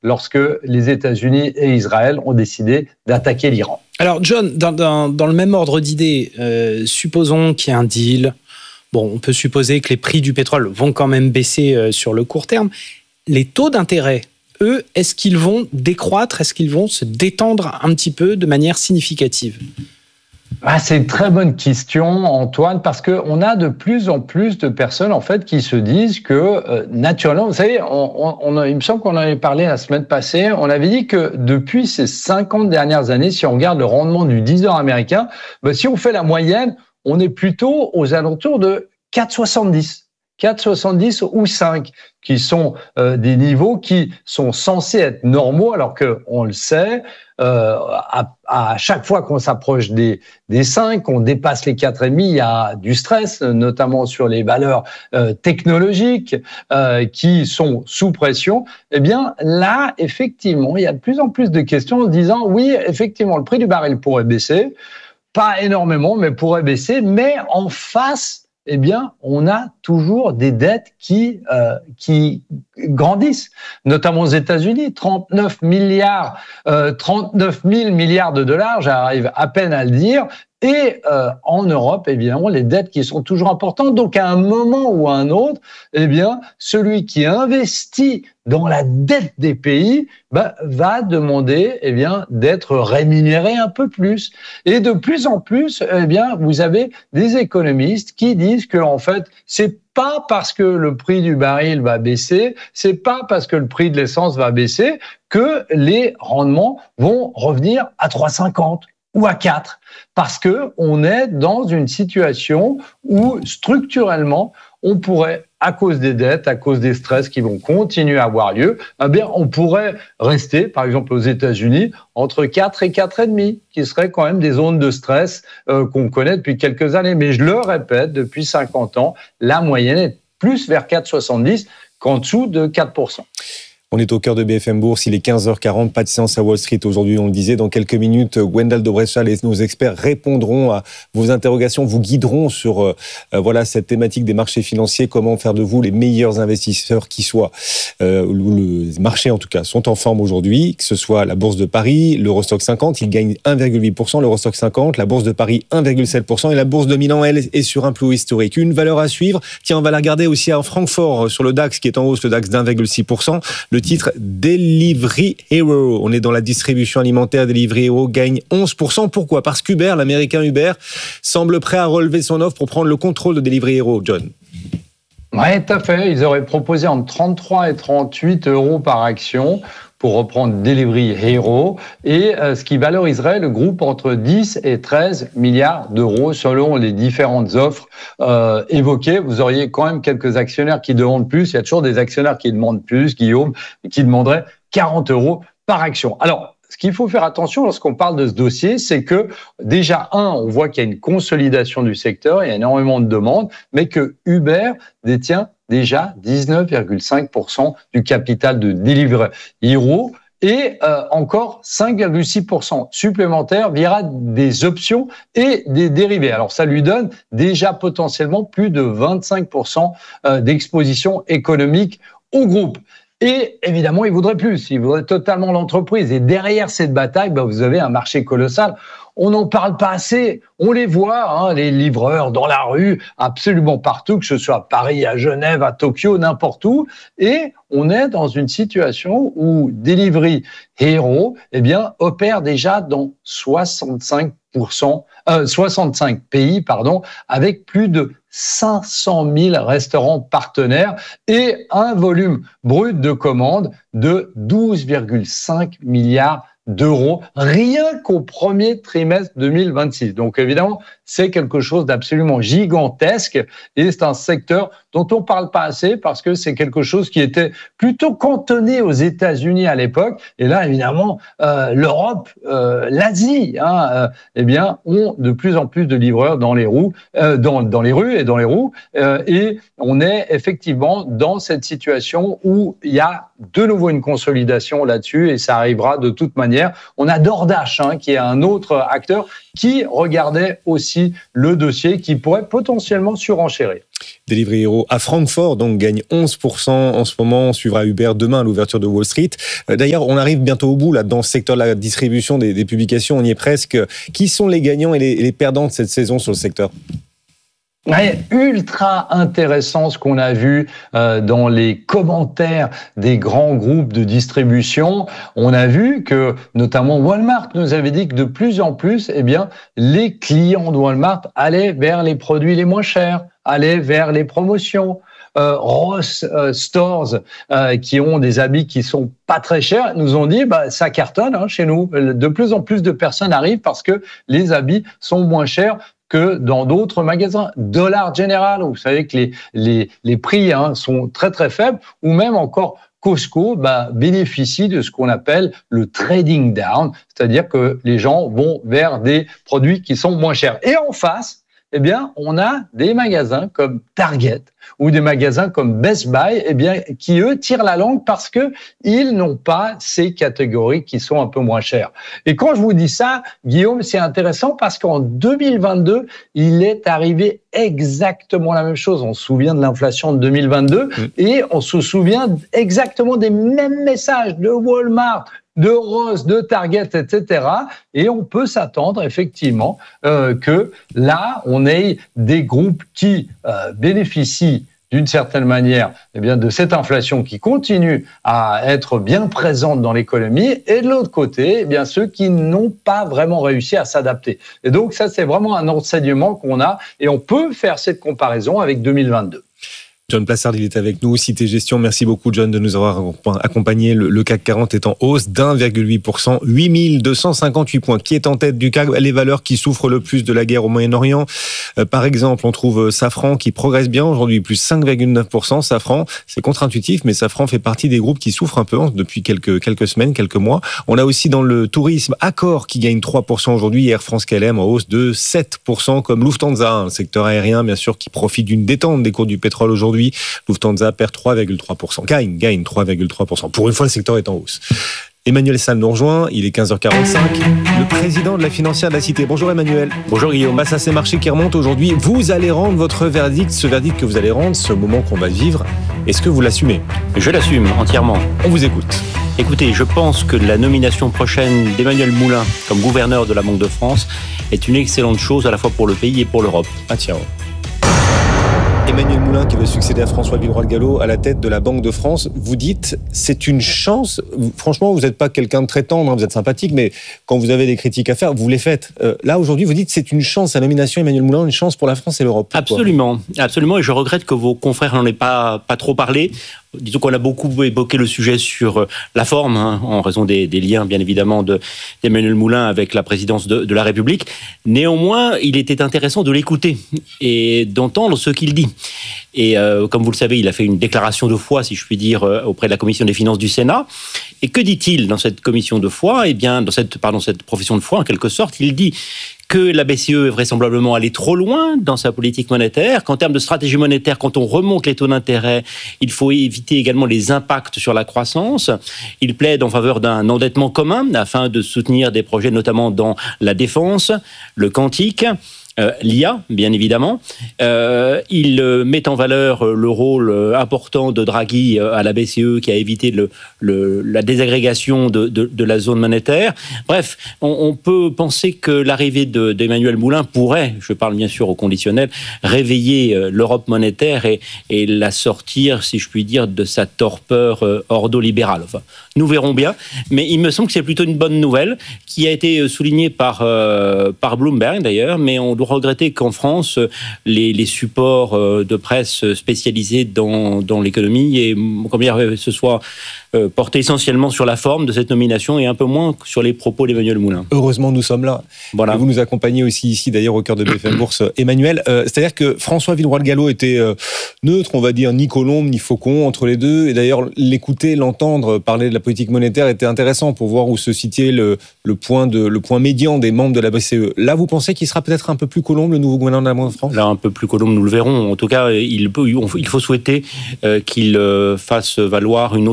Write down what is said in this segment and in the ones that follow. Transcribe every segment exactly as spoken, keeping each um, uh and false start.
lorsque les États-Unis et Israël ont décidé d'attaquer l'Iran. Alors John, dans, dans, dans le même ordre d'idée, euh, supposons qu'il y a un deal. Bon, on peut supposer que les prix du pétrole vont quand même baisser euh, sur le court terme. Les taux d'intérêt, eux, est-ce qu'ils vont décroître? Est-ce qu'ils vont se détendre un petit peu de manière significative? Ah, c'est une très bonne question, Antoine, parce qu'on a de plus en plus de personnes en fait qui se disent que euh, naturellement, vous savez, on, on, on a, il me semble qu'on en avait parlé la semaine passée, on avait dit que depuis ces cinquante dernières années, si on regarde le rendement du dix ans américain, ben, si on fait la moyenne, on est plutôt aux alentours de quatre virgule soixante-dix. quatre virgule soixante-dix ou cinq, qui sont euh, des niveaux qui sont censés être normaux, alors que on le sait, euh, à, à chaque fois qu'on s'approche des, des cinq, on dépasse les quatre virgule cinq, il y a du stress, notamment sur les valeurs euh, technologiques euh, qui sont sous pression. Eh bien, là, effectivement, il y a de plus en plus de questions en disant, oui, effectivement, le prix du baril pourrait baisser, pas énormément, mais pourrait baisser, mais en face, eh bien, on a toujours des dettes qui euh, qui grandissent, notamment aux États-Unis, trente-neuf milliards, euh, trente-neuf mille milliards de dollars, j'arrive à peine à le dire. Et euh, en Europe, évidemment, les dettes qui sont toujours importantes. Donc, à un moment ou à un autre, eh bien, celui qui investit dans la dette des pays bah, va demander eh bien, d'être rémunéré un peu plus. Et de plus en plus, eh bien, vous avez des économistes qui disent que en fait, c'est pas parce que le prix du baril va baisser, c'est pas parce que le prix de l'essence va baisser que les rendements vont revenir à trois virgule cinquante ou à quatre. Parce que on est dans une situation où structurellement, on pourrait, à cause des dettes, à cause des stress qui vont continuer à avoir lieu, eh bien, on pourrait rester, par exemple aux États-Unis, entre quatre et quatre virgule cinq, qui seraient quand même des zones de stress euh, qu'on connaît depuis quelques années. Mais je le répète, depuis cinquante ans, la moyenne est plus vers quatre virgule soixante-dix qu'en dessous de quatre pour cent. On est au cœur de B F M Bourse, il est quinze heures quarante, pas de séance à Wall Street aujourd'hui, on le disait. Dans quelques minutes, Gwendal de Bréchal et nos experts répondront à vos interrogations, vous guideront sur euh, voilà cette thématique des marchés financiers, comment faire de vous les meilleurs investisseurs qui soient. Euh, le marché en tout cas sont en forme aujourd'hui, que ce soit la Bourse de Paris, l'Eurostoxx cinquante, il gagne un virgule huit pour cent, l'Eurostoxx cinquante, la Bourse de Paris un virgule sept pour cent et la Bourse de Milan, elle, est sur un plus haut historique. Une valeur à suivre, tiens, on va la regarder aussi à Francfort sur le DAX qui est en hausse, le DAX d'un virgule six pour cent. Le titre Delivery Hero. On est dans la distribution alimentaire. Delivery Hero gagne onze pour cent. Pourquoi? Parce qu'Uber, l'américain Uber, semble prêt à relever son offre pour prendre le contrôle de Delivery Hero. John. Oui, tout à fait. Ils auraient proposé entre trente-trois et trente-huit euros par action pour reprendre Delivery Hero, et euh, ce qui valoriserait le groupe entre dix et treize milliards d'euros selon les différentes offres euh, évoquées. Vous auriez quand même quelques actionnaires qui demandent plus. Il y a toujours des actionnaires qui demandent plus, Guillaume, qui demanderaient quarante euros par action. Alors, ce qu'il faut faire attention lorsqu'on parle de ce dossier, c'est que déjà, un, on voit qu'il y a une consolidation du secteur, il y a énormément de demandes, mais que Uber détient déjà dix-neuf virgule cinq pour cent du capital de Delivery Hero et euh, encore cinq virgule six pour cent supplémentaires via des options et des dérivés. Alors ça lui donne déjà potentiellement plus de vingt-cinq pour cent d'exposition économique au groupe. Et évidemment, il voudrait plus, il voudrait totalement l'entreprise. Et derrière cette bataille, ben, vous avez un marché colossal. On n'en parle pas assez. On les voit, hein, les livreurs dans la rue, absolument partout, que ce soit à Paris, à Genève, à Tokyo, n'importe où. Et on est dans une situation où Delivery Hero, eh bien, opère déjà dans soixante-cinq pour cent, euh, soixante-cinq pays, pardon, avec plus de cinq cent mille restaurants partenaires et un volume brut de commandes de douze virgule cinq milliards d'euros, rien qu'au premier trimestre deux mille vingt-six. Donc évidemment, c'est quelque chose d'absolument gigantesque et c'est un secteur dont on ne parle pas assez parce que c'est quelque chose qui était plutôt cantonné aux États-Unis à l'époque. Et là, évidemment, euh, l'Europe, euh, l'Asie, hein, euh, eh bien, ont de plus en plus de livreurs dans les roues, euh, dans, dans les rues et dans les roues. Euh, et on est effectivement dans cette situation où il y a de nouveau une consolidation là-dessus et ça arrivera de toute manière. On a DoorDash, hein, qui est un autre acteur qui regardait aussi le dossier qui pourrait potentiellement surenchérir. Delivery Hero à Francfort, donc gagne onze pour cent en ce moment. On suivra Uber demain à l'ouverture de Wall Street. D'ailleurs, on arrive bientôt au bout là dans ce secteur de la distribution des, des publications. On y est presque. Qui sont les gagnants et les, les perdants de cette saison sur le secteur ? Ouais, ultra intéressant ce qu'on a vu euh, dans les commentaires des grands groupes de distribution. On a vu que notamment Walmart nous avait dit que de plus en plus, eh bien, les clients de Walmart allaient vers les produits les moins chers, allaient vers les promotions. Euh, Ross euh, Stores euh, qui ont des habits qui sont pas très chers nous ont dit bah ça cartonne hein, chez nous. De plus en plus de personnes arrivent parce que les habits sont moins chers que dans d'autres magasins. Dollar General, vous savez que les les les prix hein, sont très très faibles, ou même encore Costco bah, bénéficie de ce qu'on appelle le trading down, c'est-à-dire que les gens vont vers des produits qui sont moins chers. Et en face, eh bien, on a des magasins comme Target ou des magasins comme Best Buy, eh bien, qui eux tirent la langue parce que ils n'ont pas ces catégories qui sont un peu moins chères. Et quand je vous dis ça, Guillaume, c'est intéressant parce qu'en deux mille vingt-deux, il est arrivé exactement la même chose. On se souvient de l'inflation de deux mille vingt-deux et on se souvient exactement des mêmes messages de Walmart, de Ross, de Target, et cetera. Et on peut s'attendre effectivement euh, que là, on ait des groupes qui euh, bénéficient d'une certaine manière eh bien, de cette inflation qui continue à être bien présente dans l'économie, et de l'autre côté, eh bien, ceux qui n'ont pas vraiment réussi à s'adapter. Et donc ça, c'est vraiment un enseignement qu'on a, et on peut faire cette comparaison avec deux mille vingt-deux. John Plassard, il est avec nous, Cité Gestion. Merci beaucoup, John, de nous avoir accompagné. Le C A C quarante est en hausse d'un virgule huit pour cent, huit mille deux cent cinquante-huit points. Qui est en tête du C A C ? Les valeurs qui souffrent le plus de la guerre au Moyen-Orient. Euh, par exemple, on trouve Safran qui progresse bien aujourd'hui, plus cinq virgule neuf pour cent. Safran, c'est contre-intuitif, mais Safran fait partie des groupes qui souffrent un peu depuis quelques, quelques semaines, quelques mois. On a aussi dans le tourisme Accor qui gagne trois pour cent aujourd'hui, et Air France-K L M en hausse de sept pour cent, comme Lufthansa, un secteur aérien, bien sûr, qui profite d'une détente des cours du pétrole aujourd'hui. Lufthansa perd trois virgule trois pour cent, gagne, gagne trois virgule trois pour cent. Pour une fois, le secteur est en hausse. Emmanuel Salle nous rejoint, il est quinze heures quarante-cinq, le président de la financière de la Cité. Bonjour Emmanuel. Bonjour Guillaume. Face à ces marchés qui remontent aujourd'hui, vous allez rendre votre verdict, ce verdict que vous allez rendre, ce moment qu'on va vivre. Est-ce que vous l'assumez ? Je l'assume entièrement. On vous écoute. Écoutez, je pense que la nomination prochaine d'Emmanuel Moulin comme gouverneur de la Banque de France est une excellente chose à la fois pour le pays et pour l'Europe. Ah tiens. Emmanuel Moulin qui veut succéder à François Villeroy-Gallo à la tête de la Banque de France. Vous dites, c'est une chance. Franchement, vous n'êtes pas quelqu'un de très tendre, hein, vous êtes sympathique, mais quand vous avez des critiques à faire, vous les faites. Euh, là, aujourd'hui, vous dites, c'est une chance, la nomination Emmanuel Moulin, une chance pour la France et l'Europe. Pourquoi ? Absolument, absolument. Et je regrette que vos confrères n'en aient pas, pas trop parlé. Disons qu'on a beaucoup évoqué le sujet sur la forme, hein, en raison des, des liens, bien évidemment, de, d'Emmanuel Moulin avec la présidence de, de la République. Néanmoins, il était intéressant de l'écouter et d'entendre ce qu'il dit. Et euh, comme vous le savez, il a fait une déclaration de foi, si je puis dire, euh, auprès de la Commission des finances du Sénat. Et que dit-il dans cette commission de foi ? Eh bien, dans cette, pardon, cette profession de foi, en quelque sorte, il dit que la B C E est vraisemblablement allée trop loin dans sa politique monétaire, qu'en termes de stratégie monétaire, quand on remonte les taux d'intérêt, il faut éviter également les impacts sur la croissance. Il plaide en faveur d'un endettement commun afin de soutenir des projets notamment dans la défense, le quantique, Euh, l'I A, bien évidemment. Euh, il euh, met en valeur euh, le rôle euh, important de Draghi euh, à la B C E qui a évité le, le, la désagrégation de, de, de la zone monétaire. Bref, on, on peut penser que l'arrivée de, d'Emmanuel Moulin pourrait, je parle bien sûr au conditionnel, réveiller euh, l'Europe monétaire et, et la sortir, si je puis dire, de sa torpeur euh, ordolibérale. Enfin, nous verrons bien, mais il me semble que c'est plutôt une bonne nouvelle qui a été soulignée par, euh, par Bloomberg d'ailleurs, mais on doit regretter qu'en France, les, les supports de presse spécialisés dans, dans l'économie et combien ce soit euh, porté essentiellement sur la forme de cette nomination et un peu moins sur les propos d'Emmanuel Moulin. Heureusement, nous sommes là. Voilà. Et vous nous accompagnez aussi ici, d'ailleurs, au cœur de B F M Bourse. Emmanuel, euh, c'est-à-dire que François Villeroy-Gallo était euh, neutre, on va dire, ni colombe, ni faucon, entre les deux. Et d'ailleurs, l'écouter, l'entendre parler de la politique monétaire était intéressant pour voir où se situait le, le, point de, le point médian des membres de la B C E. Là, vous pensez qu'il sera peut-être un peu plus colombe, le nouveau gouverneur de la Banque de France ? Là, un peu plus colombe, nous le verrons. En tout cas, il, peut, il faut souhaiter euh, qu'il euh, fasse valoir une autre voix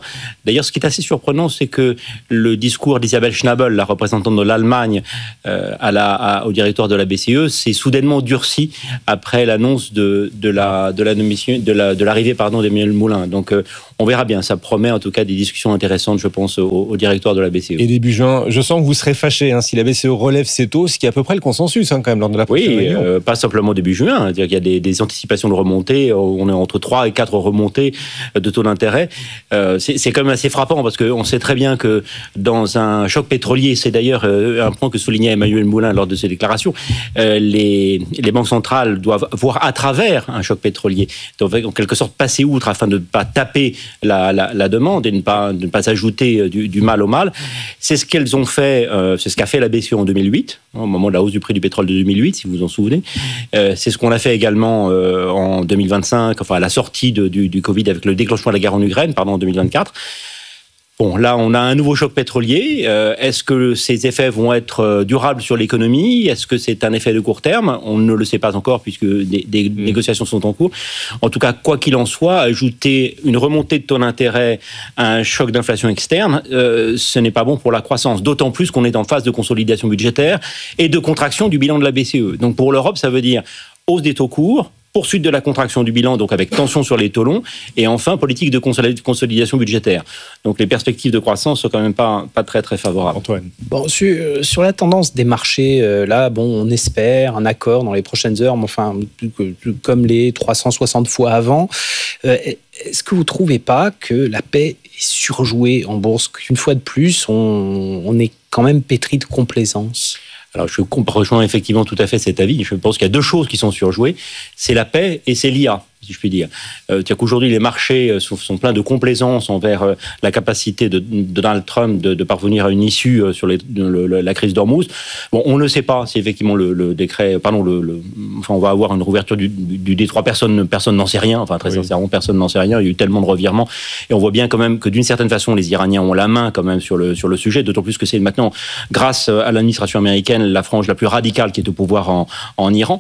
D'ailleurs, ce qui est assez surprenant, c'est que le discours d'Isabelle Schnabel, la représentante de l'Allemagne euh, à la, à, au directoire de la B C E, s'est soudainement durci après l'annonce de, de, la, de, la, de, la, de l'arrivée pardon, d'Emmanuel Moulin. Donc, euh, on verra bien. Ça promet en tout cas des discussions intéressantes, je pense, au, au directoire de la B C E. Et début juin, je sens que vous serez fâché hein, si la B C E relève ses taux, ce qui est à peu près le consensus hein, quand même lors de la prochaine oui, réunion. Euh, pas simplement début juin. C'est-à-dire qu'il y a des, des anticipations de remontée. On est entre trois et quatre remontées de taux d'intérêt. Euh, c'est, c'est quand même assez frappant parce qu'on sait très bien que dans un choc pétrolier, c'est d'ailleurs un point que soulignait Emmanuel Moulin lors de ses déclarations, euh, les, les banques centrales doivent voir à travers un choc pétrolier, donc en quelque sorte passer outre afin de ne pas taper la, la, la demande et de ne pas, de ne pas ajouter du, du mal au mal. C'est ce qu'elles ont fait, euh, c'est ce qu'a fait la B C E en deux mille huit, au moment de la hausse du prix du pétrole de deux mille huit, si vous vous en souvenez. Euh, c'est ce qu'on a fait également euh, en deux mille vingt-cinq, enfin à la sortie de, du, du Covid avec le déclenchement de la guerre en Ukraine, pardon, en deux mille vingt-quatre. Bon, là, on a un nouveau choc pétrolier. Euh, est-ce que ces effets vont être durables sur l'économie ? Est-ce que c'est un effet de court terme ? On ne le sait pas encore puisque des, des mmh. négociations sont en cours. En tout cas, quoi qu'il en soit, ajouter une remontée de taux d'intérêt à un choc d'inflation externe, euh, ce n'est pas bon pour la croissance. D'autant plus qu'on est en phase de consolidation budgétaire et de contraction du bilan de la B C E. Donc pour l'Europe, ça veut dire hausse des taux courts, poursuite de la contraction du bilan, donc avec tension sur les taux longs, et enfin politique de consolidation budgétaire. Donc les perspectives de croissance sont quand même pas, pas très très favorables. Antoine. Bon, sur, sur la tendance des marchés, euh, là, bon, on espère un accord dans les prochaines heures, mais enfin, comme les trois cent soixante fois avant. Euh, est-ce que vous trouvez pas que la paix est surjouée en bourse, qu'une fois de plus, on, on est quand même pétri de complaisance ? Alors, je rejoins effectivement tout à fait cet avis. Je pense qu'il y a deux choses qui sont surjouées. C'est la paix et c'est l'I A, si je puis dire. Euh, c'est-à-dire qu'aujourd'hui, les marchés sont, sont pleins de complaisance envers euh, la capacité de, de Donald Trump de, de parvenir à une issue euh, sur les, le, le, la crise d'Ormuz. Bon, on ne sait pas si effectivement le, le décret, pardon, le, le, enfin, on va avoir une rouverture du, du, du détroit. Personne, personne n'en sait rien. Enfin, très oui. sincèrement, personne n'en sait rien. Il y a eu tellement de revirements. Et on voit bien quand même que d'une certaine façon, les Iraniens ont la main quand même sur le, sur le sujet. D'autant plus que c'est maintenant, grâce à l'administration américaine, la frange la plus radicale qui est au pouvoir en, en Iran.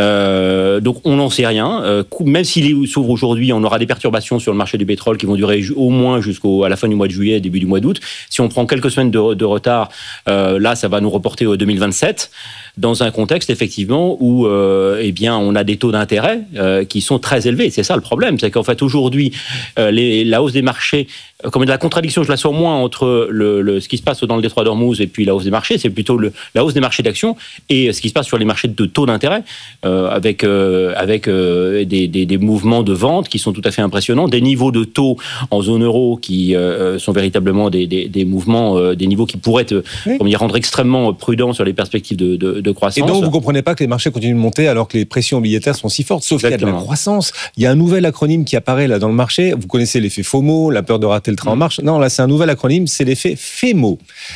Euh, donc, on n'en sait rien. Euh, même s'il s'ouvre aujourd'hui, on aura des perturbations sur le marché du pétrole qui vont durer au moins jusqu'à la fin du mois de juillet, début du mois d'août. Si on prend quelques semaines de, de retard, euh, là, ça va nous reporter au deux mille vingt-sept, dans un contexte, effectivement, où euh, eh bien, on a des taux d'intérêt euh, qui sont très élevés. C'est ça le problème. C'est qu'en fait, aujourd'hui, euh, les, la hausse des marchés, euh, comme la contradiction, je la sens moins entre le, le, ce qui se passe dans le détroit d'Ormuz et puis la hausse des marchés, c'est plutôt le, la hausse des marchés d'actions et ce qui se passe sur les marchés de taux d'intérêt, euh, avec, euh, avec euh, des, des, des mouvements de vente qui sont tout à fait impressionnants, des niveaux de taux en zone euro qui euh, sont véritablement des, des, des mouvements, euh, des niveaux qui pourraient te, oui. comme dire, rendre extrêmement prudents sur les perspectives de, de, de croissance. Et donc, vous ne comprenez pas que les marchés continuent de monter alors que les pressions obligataires sont si fortes, sauf qu'il y a de la croissance. Il y a un nouvel acronyme qui apparaît là dans le marché. Vous connaissez l'effet FOMO, la peur de rater le train mmh. en marche. Non, là, c'est un nouvel acronyme, c'est l'effet FEMO.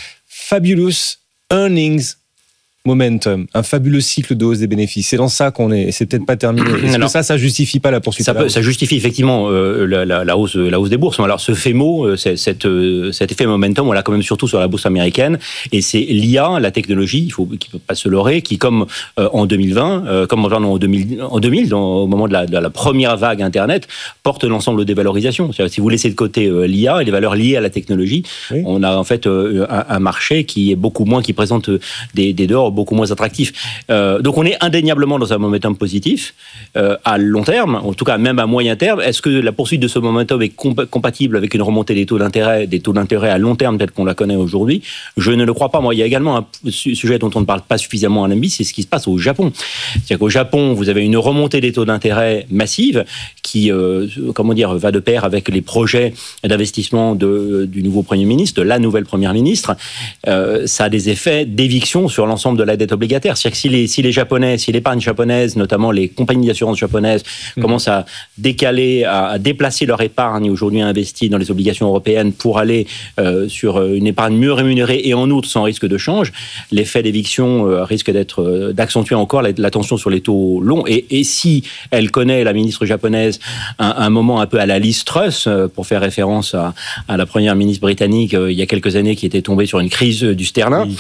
Fabulous Earnings Momentum, un fabuleux cycle de hausse des bénéfices. C'est dans ça qu'on est. C'est peut-être pas terminé. Est-ce alors, que ça, ça justifie pas la poursuite ça, peut, la ça justifie effectivement euh, la, la, la hausse, la hausse des bourses. Alors, ce FEMO, c'est, cette, euh, cet effet momentum, on l'a quand même surtout sur la bourse américaine. Et c'est l'I A, la technologie, il faut, qu'il ne faut pas se leurrer, qui, comme euh, en deux mille vingt, euh, comme pardon, en deux mille, en deux mille, dans, au moment de la, de la première vague Internet, porte l'ensemble des valorisations. C'est-à-dire, si vous laissez de côté euh, l'I A et les valeurs liées à la technologie, oui. on a en fait euh, un, un marché qui est beaucoup moins, qui présente des, des dehors beaucoup moins attractifs. Euh, donc on est indéniablement dans un momentum positif euh, à long terme, en tout cas même à moyen terme. Est-ce que la poursuite de ce momentum est comp- compatible avec une remontée des taux d'intérêt, des taux d'intérêt à long terme tels qu'on la connaît aujourd'hui ? Je ne le crois pas. Moi, il y a également un sujet dont on ne parle pas suffisamment en N B, c'est ce qui se passe au Japon. C'est-à-dire qu'au Japon, vous avez une remontée des taux d'intérêt massive qui, euh, comment dire, va de pair avec les projets d'investissement de, du nouveau Premier ministre, de la nouvelle Première ministre. Euh, ça a des effets d'éviction sur l'ensemble de la dette obligataire. C'est-à-dire que si les, si les Japonais, si l'épargne japonaise, notamment les compagnies d'assurance japonaises, mmh. commencent à décaler, à, à déplacer leur épargne aujourd'hui investie dans les obligations européennes pour aller euh, sur une épargne mieux rémunérée et en outre sans risque de change, l'effet d'éviction euh, risque d'être, euh, d'accentuer encore la, la tension sur les taux longs. Et, et si elle connaît, la ministre japonaise, un, un moment un peu à la Liz Truss, euh, pour faire référence à, à la première ministre britannique euh, il y a quelques années qui était tombée sur une crise du sterling, oui.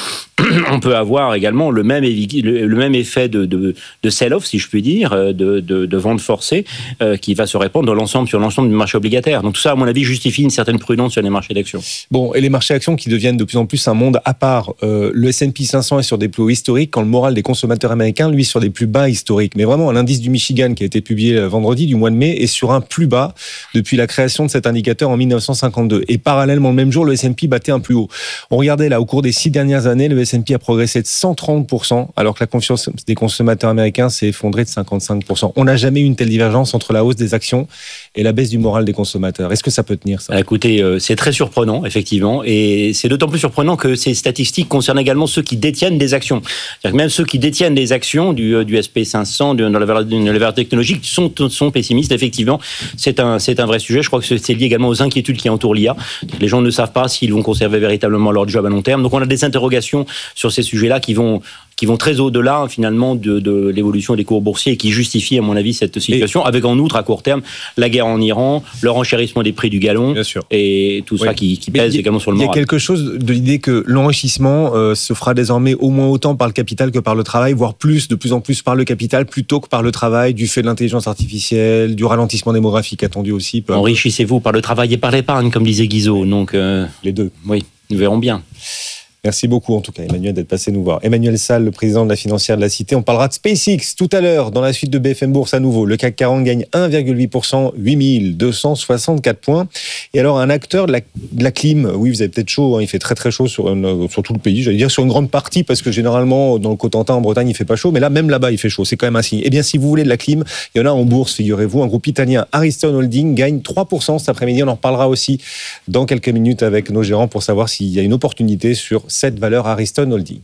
on peut avoir également le même, le, le même effet de, de, de sell-off, si je puis dire, de, de, de vente forcée, euh, qui va se répandre dans l'ensemble, sur l'ensemble du marché obligataire. Donc tout ça, à mon avis, justifie une certaine prudence sur les marchés d'actions. Bon, et les marchés actions qui deviennent de plus en plus un monde à part. Euh, le S and P cinq cents est sur des plus hauts historiques, quand le moral des consommateurs américains, lui, sur des plus bas historiques. Mais vraiment, l'indice du Michigan, qui a été publié vendredi du mois de mai, est sur un plus bas depuis la création de cet indicateur en dix-neuf cent cinquante-deux. Et parallèlement, le même jour, le S and P battait un plus haut. On regardait là, au cours des six dernières années, le S and P a progressé de cent trente pour cent, alors que la confiance des consommateurs américains s'est effondrée de cinquante-cinq pour cent. On n'a jamais eu une telle divergence entre la hausse des actions et la baisse du moral des consommateurs. Est-ce que ça peut tenir, ça ? Écoutez, euh, c'est très surprenant, effectivement, et c'est d'autant plus surprenant que ces statistiques concernent également ceux qui détiennent des actions. C'est-à-dire que même ceux qui détiennent des actions du, du S and P cinq cents, de, dans la valeur, la valeur technologique, sont, sont pessimistes. Effectivement, c'est un, c'est un vrai sujet. Je crois que c'est lié également aux inquiétudes qui entourent l'I A. Les gens ne savent pas s'ils vont conserver véritablement leur job à long terme. Donc on a des interrogations sur ces sujets-là qui vont... qui vont très au-delà finalement de, de l'évolution des cours boursiers et qui justifient à mon avis cette situation, et avec en outre à court terme la guerre en Iran, le renchérissement des prix du gallon et tout ça oui. qui, qui pèse également sur le moral. Il y a quelque chose de l'idée que l'enrichissement euh, se fera désormais au moins autant par le capital que par le travail, voire plus, de plus en plus par le capital plutôt que par le travail, du fait de l'intelligence artificielle, du ralentissement démographique attendu aussi. Peu Enrichissez-vous par le travail et par l'épargne, comme disait Guizot. Donc euh, les deux. Oui, nous verrons bien. Merci beaucoup, en tout cas, Emmanuel, d'être passé nous voir. Emmanuel Salle, le président de la financière de la Cité. On parlera de SpaceX tout à l'heure, dans la suite de B F M Bourse à nouveau. Le C A C quarante gagne un virgule huit pour cent, huit mille deux cent soixante-quatre points. Et alors, un acteur de la, de la clim, oui, vous avez peut-être chaud, hein, il fait très très chaud sur, une, sur tout le pays, j'allais dire sur une grande partie, parce que généralement, dans le Cotentin, en Bretagne, il fait pas chaud, mais là, même là-bas, il fait chaud. C'est quand même un signe. Eh bien, si vous voulez de la clim, il y en a en bourse, figurez-vous. Un groupe italien, Ariston Holding, gagne trois pour cent cet après-midi. On en reparlera aussi dans quelques minutes avec nos gérants pour savoir s'il y a une opportunité sur cette valeur Ariston Holding.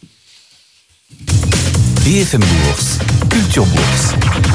B F M Bourse, Culture Bourse.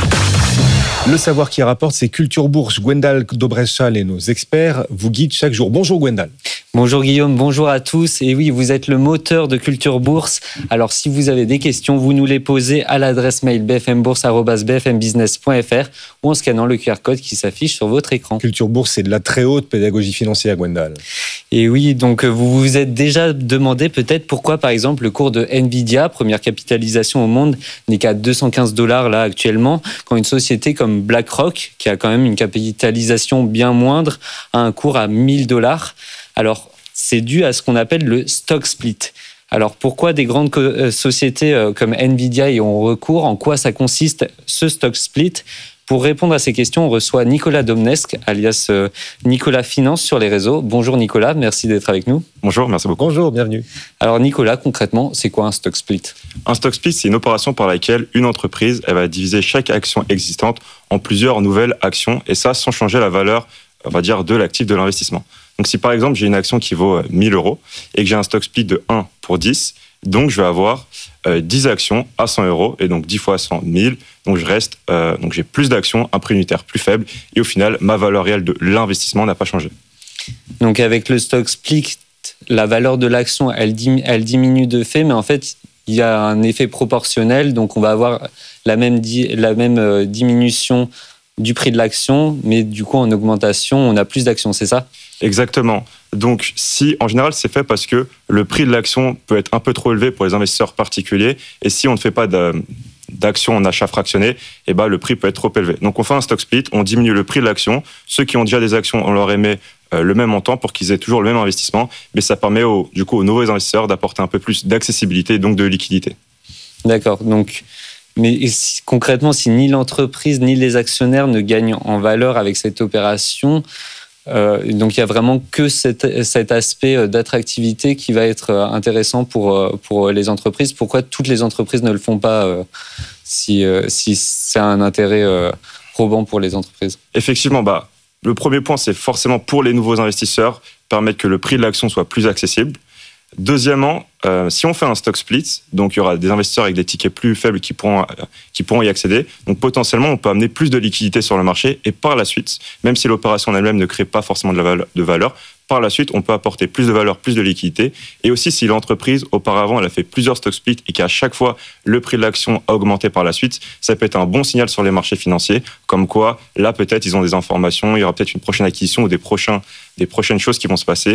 Le savoir qui rapporte, c'est Culture Bourse. Gwendal Dobrechal et nos experts vous guident chaque jour. Bonjour Gwendal. Bonjour Guillaume, bonjour à tous. Et oui, vous êtes le moteur de Culture Bourse. Alors si vous avez des questions, vous nous les posez à l'adresse mail b f m bourse arobase b f m business point f r ou en scannant le Q R code qui s'affiche sur votre écran. Culture Bourse, c'est de la très haute pédagogie financière, Gwendal. Et oui, donc vous vous êtes déjà demandé peut-être pourquoi, par exemple, le cours de Nvidia, première capitalisation au monde, n'est qu'à deux cent quinze dollars là actuellement, quand une société comme BlackRock, qui a quand même une capitalisation bien moindre, a un cours à mille dollars. Alors, c'est dû à ce qu'on appelle le stock split. Alors, pourquoi des grandes co- sociétés comme Nvidia y ont recours ? En quoi ça consiste, ce stock split ? Pour répondre à ces questions, on reçoit Nicolas Domnesque, alias Nicolas Finance sur les réseaux. Bonjour Nicolas, merci d'être avec nous. Bonjour, merci beaucoup. Bonjour, bienvenue. Alors Nicolas, concrètement, c'est quoi un stock split ? Un stock split, c'est une opération par laquelle une entreprise elle va diviser chaque action existante en plusieurs nouvelles actions, et ça sans changer la valeur, on va dire, de l'actif de l'investissement. Donc si par exemple j'ai une action qui vaut mille euros et que j'ai un stock split de un pour dix, donc je vais avoir euh, dix actions à cent euros, et donc dix fois cent, mille, donc je reste, euh, donc j'ai plus d'actions, un prix unitaire plus faible, et au final ma valeur réelle de l'investissement n'a pas changé. Donc avec le stock split, la valeur de l'action elle, dim- elle diminue de fait, mais en fait il y a un effet proportionnel, donc on va avoir la même, di- la même euh, diminution du prix de l'action, mais du coup en augmentation on a plus d'actions, c'est ça ? Exactement. Donc, si, en général, c'est fait parce que le prix de l'action peut être un peu trop élevé pour les investisseurs particuliers, et si on ne fait pas de, d'action en achat fractionné, eh ben, le prix peut être trop élevé. Donc, on fait un stock split, on diminue le prix de l'action. Ceux qui ont déjà des actions, on leur émet euh, le même montant pour qu'ils aient toujours le même investissement, mais ça permet au, du coup aux nouveaux investisseurs d'apporter un peu plus d'accessibilité, donc de liquidité. D'accord. Donc, mais si, concrètement, si ni l'entreprise ni les actionnaires ne gagnent en valeur avec cette opération, Euh, donc il y a vraiment que cet, cet aspect d'attractivité qui va être intéressant pour, pour les entreprises. Pourquoi toutes les entreprises ne le font pas euh, si, euh, si c'est un intérêt euh, probant pour les entreprises ? Effectivement, bah, le premier point, c'est forcément pour les nouveaux investisseurs, permettre que le prix de l'action soit plus accessible. Deuxièmement, euh, si on fait un stock split, donc il y aura des investisseurs avec des tickets plus faibles qui pourront, euh, qui pourront y accéder. Donc potentiellement, on peut amener plus de liquidité sur le marché, et par la suite, même si l'opération en elle-même ne crée pas forcément de, la valeur, de valeur, par la suite, on peut apporter plus de valeur, plus de liquidité. Et aussi, si l'entreprise, auparavant, elle a fait plusieurs stock splits et qu'à chaque fois, le prix de l'action a augmenté par la suite, ça peut être un bon signal sur les marchés financiers, comme quoi, là, peut-être, ils ont des informations, il y aura peut-être une prochaine acquisition ou des, prochains, des prochaines choses qui vont se passer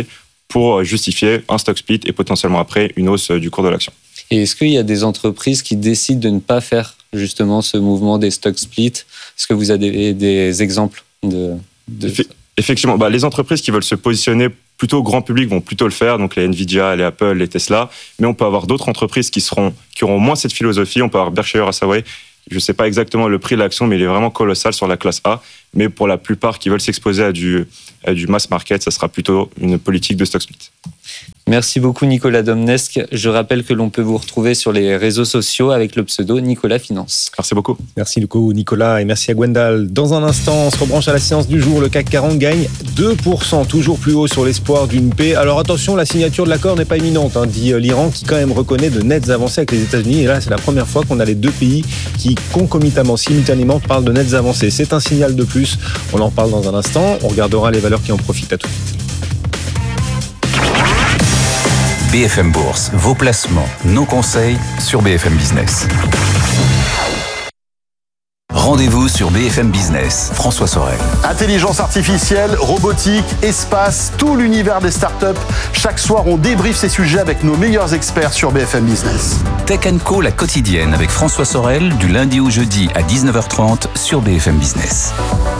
pour justifier un stock split et potentiellement après une hausse du cours de l'action. Et est-ce qu'il y a des entreprises qui décident de ne pas faire justement ce mouvement des stock splits? Est-ce que vous avez des, des exemples de, de... Effectivement, bah, les entreprises qui veulent se positionner plutôt grand public vont plutôt le faire, donc les Nvidia, les Apple, les Tesla, mais on peut avoir d'autres entreprises qui, seront, qui auront moins cette philosophie. On peut avoir Berkshire Hathaway, je ne sais pas exactement le prix de l'action, mais il est vraiment colossal sur la classe A, mais pour la plupart qui veulent s'exposer à du, à du mass market, ça sera plutôt une politique de stock split. Merci beaucoup Nicolas Domnesque. Je rappelle que l'on peut vous retrouver sur les réseaux sociaux avec le pseudo Nicolas Finance. Merci beaucoup. Merci beaucoup Nicolas et merci à Gwendal. Dans un instant, on se rebranche à la séance du jour. Le C A C quarante gagne deux pour cent, toujours plus haut sur l'espoir d'une paix. Alors attention, la signature de l'accord n'est pas imminente, hein, dit l'Iran qui quand même reconnaît de nettes avancées avec les États-Unis. Et là, c'est la première fois qu'on a les deux pays qui concomitamment, simultanément, parlent de nettes avancées. C'est un signal de plus. On en parle dans un instant. On regardera les valeurs qui en profitent. À tout de suite. B F M Bourse, vos placements, nos conseils sur B F M Business. Rendez-vous sur B F M Business. François Sorel. Intelligence artificielle, robotique, espace, tout l'univers des startups. Chaque soir, on débriefe ces sujets avec nos meilleurs experts sur B F M Business. Tech and Co, la quotidienne avec François Sorel, du lundi au jeudi à dix-neuf heures trente sur B F M Business.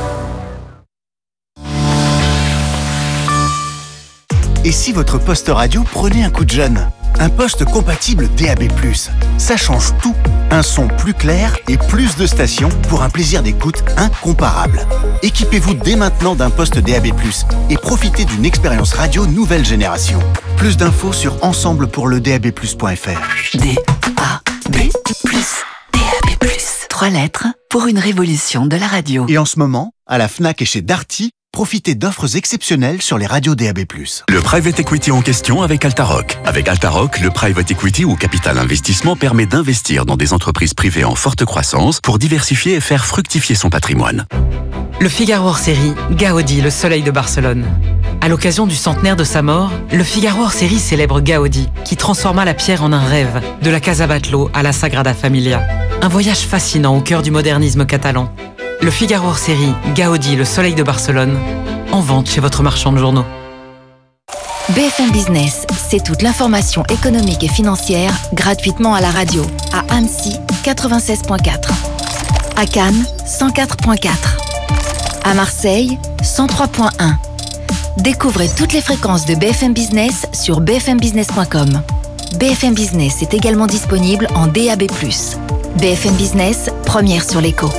Et si votre poste radio prenait un coup de jeune? Un poste compatible D A B plus. Ça change tout. Un son plus clair et plus de stations pour un plaisir d'écoute incomparable. Équipez-vous dès maintenant d'un poste D A B plus et profitez d'une expérience radio nouvelle génération. Plus d'infos sur ensemble pour le D A B plus point F R. D A B plus. D A B plus. Trois lettres pour une révolution de la radio. Et en ce moment, à la Fnac et chez Darty, profitez d'offres exceptionnelles sur les radios D A B plus. Le private equity en question avec Altaroc. Avec Altaroc, le private equity ou capital investissement permet d'investir dans des entreprises privées en forte croissance pour diversifier et faire fructifier son patrimoine. Le Figaro hors série, Gaudi, le soleil de Barcelone. À l'occasion du centenaire de sa mort, le Figaro hors série célèbre Gaudi, qui transforma la pierre en un rêve, de la Casa Batlló à la Sagrada Familia. Un voyage fascinant au cœur du modernisme catalan. Le Figaro hors série, Gaudi, le soleil de Barcelone, en vente chez votre marchand de journaux. B F M Business, c'est toute l'information économique et financière gratuitement à la radio. À Annecy, quatre-vingt-seize virgule quatre. À Cannes, cent quatre virgule quatre. À Marseille, cent trois virgule un. Découvrez toutes les fréquences de B F M Business sur b f m business point com. B F M Business est également disponible en D A B plus. B F M Business, première sur l'écho.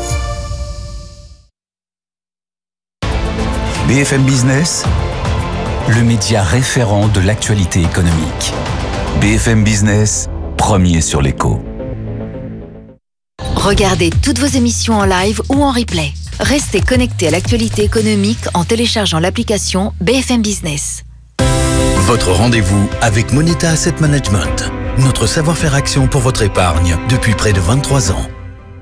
B F M Business, le média référent de l'actualité économique. B F M Business, premier sur l'écho. Regardez toutes vos émissions en live ou en replay. Restez connectés à l'actualité économique en téléchargeant l'application B F M Business. Votre rendez-vous avec Moneta Asset Management. Notre savoir-faire action pour votre épargne depuis près de vingt-trois ans.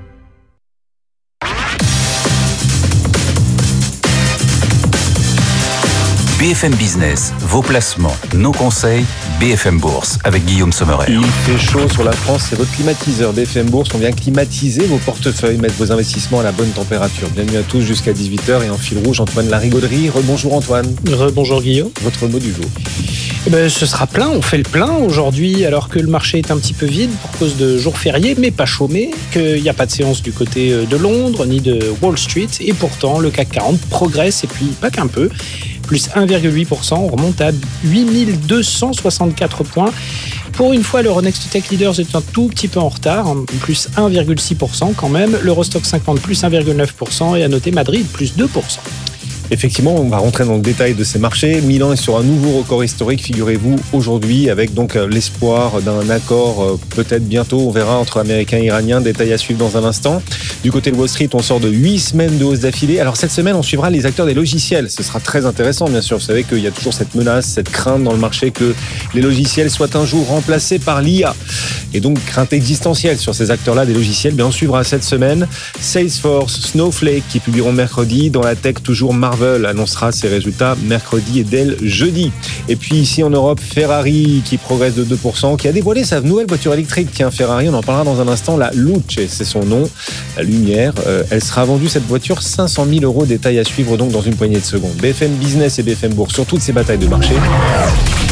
B F M Business, vos placements, nos conseils, B F M Bourse avec Guillaume Sommerer. Il fait chaud sur la France, c'est votre climatiseur B F M Bourse. On vient climatiser vos portefeuilles, mettre vos investissements à la bonne température. Bienvenue à tous jusqu'à dix-huit heures et en fil rouge, Antoine Larigauderie. Rebonjour Antoine. Rebonjour Guillaume. Votre mot du jour. Eh ben, ce sera plein, on fait le plein aujourd'hui alors que le marché est un petit peu vide pour cause de jours fériés, mais pas chômé, qu'il n'y a pas de séance du côté de Londres ni de Wall Street et pourtant le C A C quarante progresse et puis pas qu'un peu. Plus un virgule huit pour cent, on remonte à huit mille deux cent soixante-quatre points. Pour une fois, l'Euronext Tech Leaders est un tout petit peu en retard, plus un virgule six pour cent quand même. L'Eurostock cinquante, plus un virgule neuf pour cent et à noter Madrid, plus deux pour cent. Effectivement, on va rentrer dans le détail de ces marchés. Milan est sur un nouveau record historique, figurez-vous, aujourd'hui, avec donc l'espoir d'un accord peut-être bientôt, on verra, entre Américains et Iraniens. Détail à suivre dans un instant. Du côté de Wall Street, on sort de huit semaines de hausse d'affilée. Alors cette semaine, on suivra les acteurs des logiciels. Ce sera très intéressant, bien sûr. Vous savez qu'il y a toujours cette menace, cette crainte dans le marché que les logiciels soient un jour remplacés par l'I A. Et donc, crainte existentielle sur ces acteurs-là des logiciels. Bien, on suivra cette semaine Salesforce, Snowflake, qui publieront mercredi. Dans la tech, toujours Marvel annoncera ses résultats mercredi et Dell jeudi. Et puis ici en Europe, Ferrari qui progresse de deux pour cent, qui a dévoilé sa nouvelle voiture électrique. Tiens, Ferrari, on en parlera dans un instant, la Luce, c'est son nom, la lumière. Euh, elle sera vendue, cette voiture, cinq cent mille euros. Détail à suivre donc dans une poignée de secondes. B F M Business et B F M Bourse sur toutes ces batailles de marché.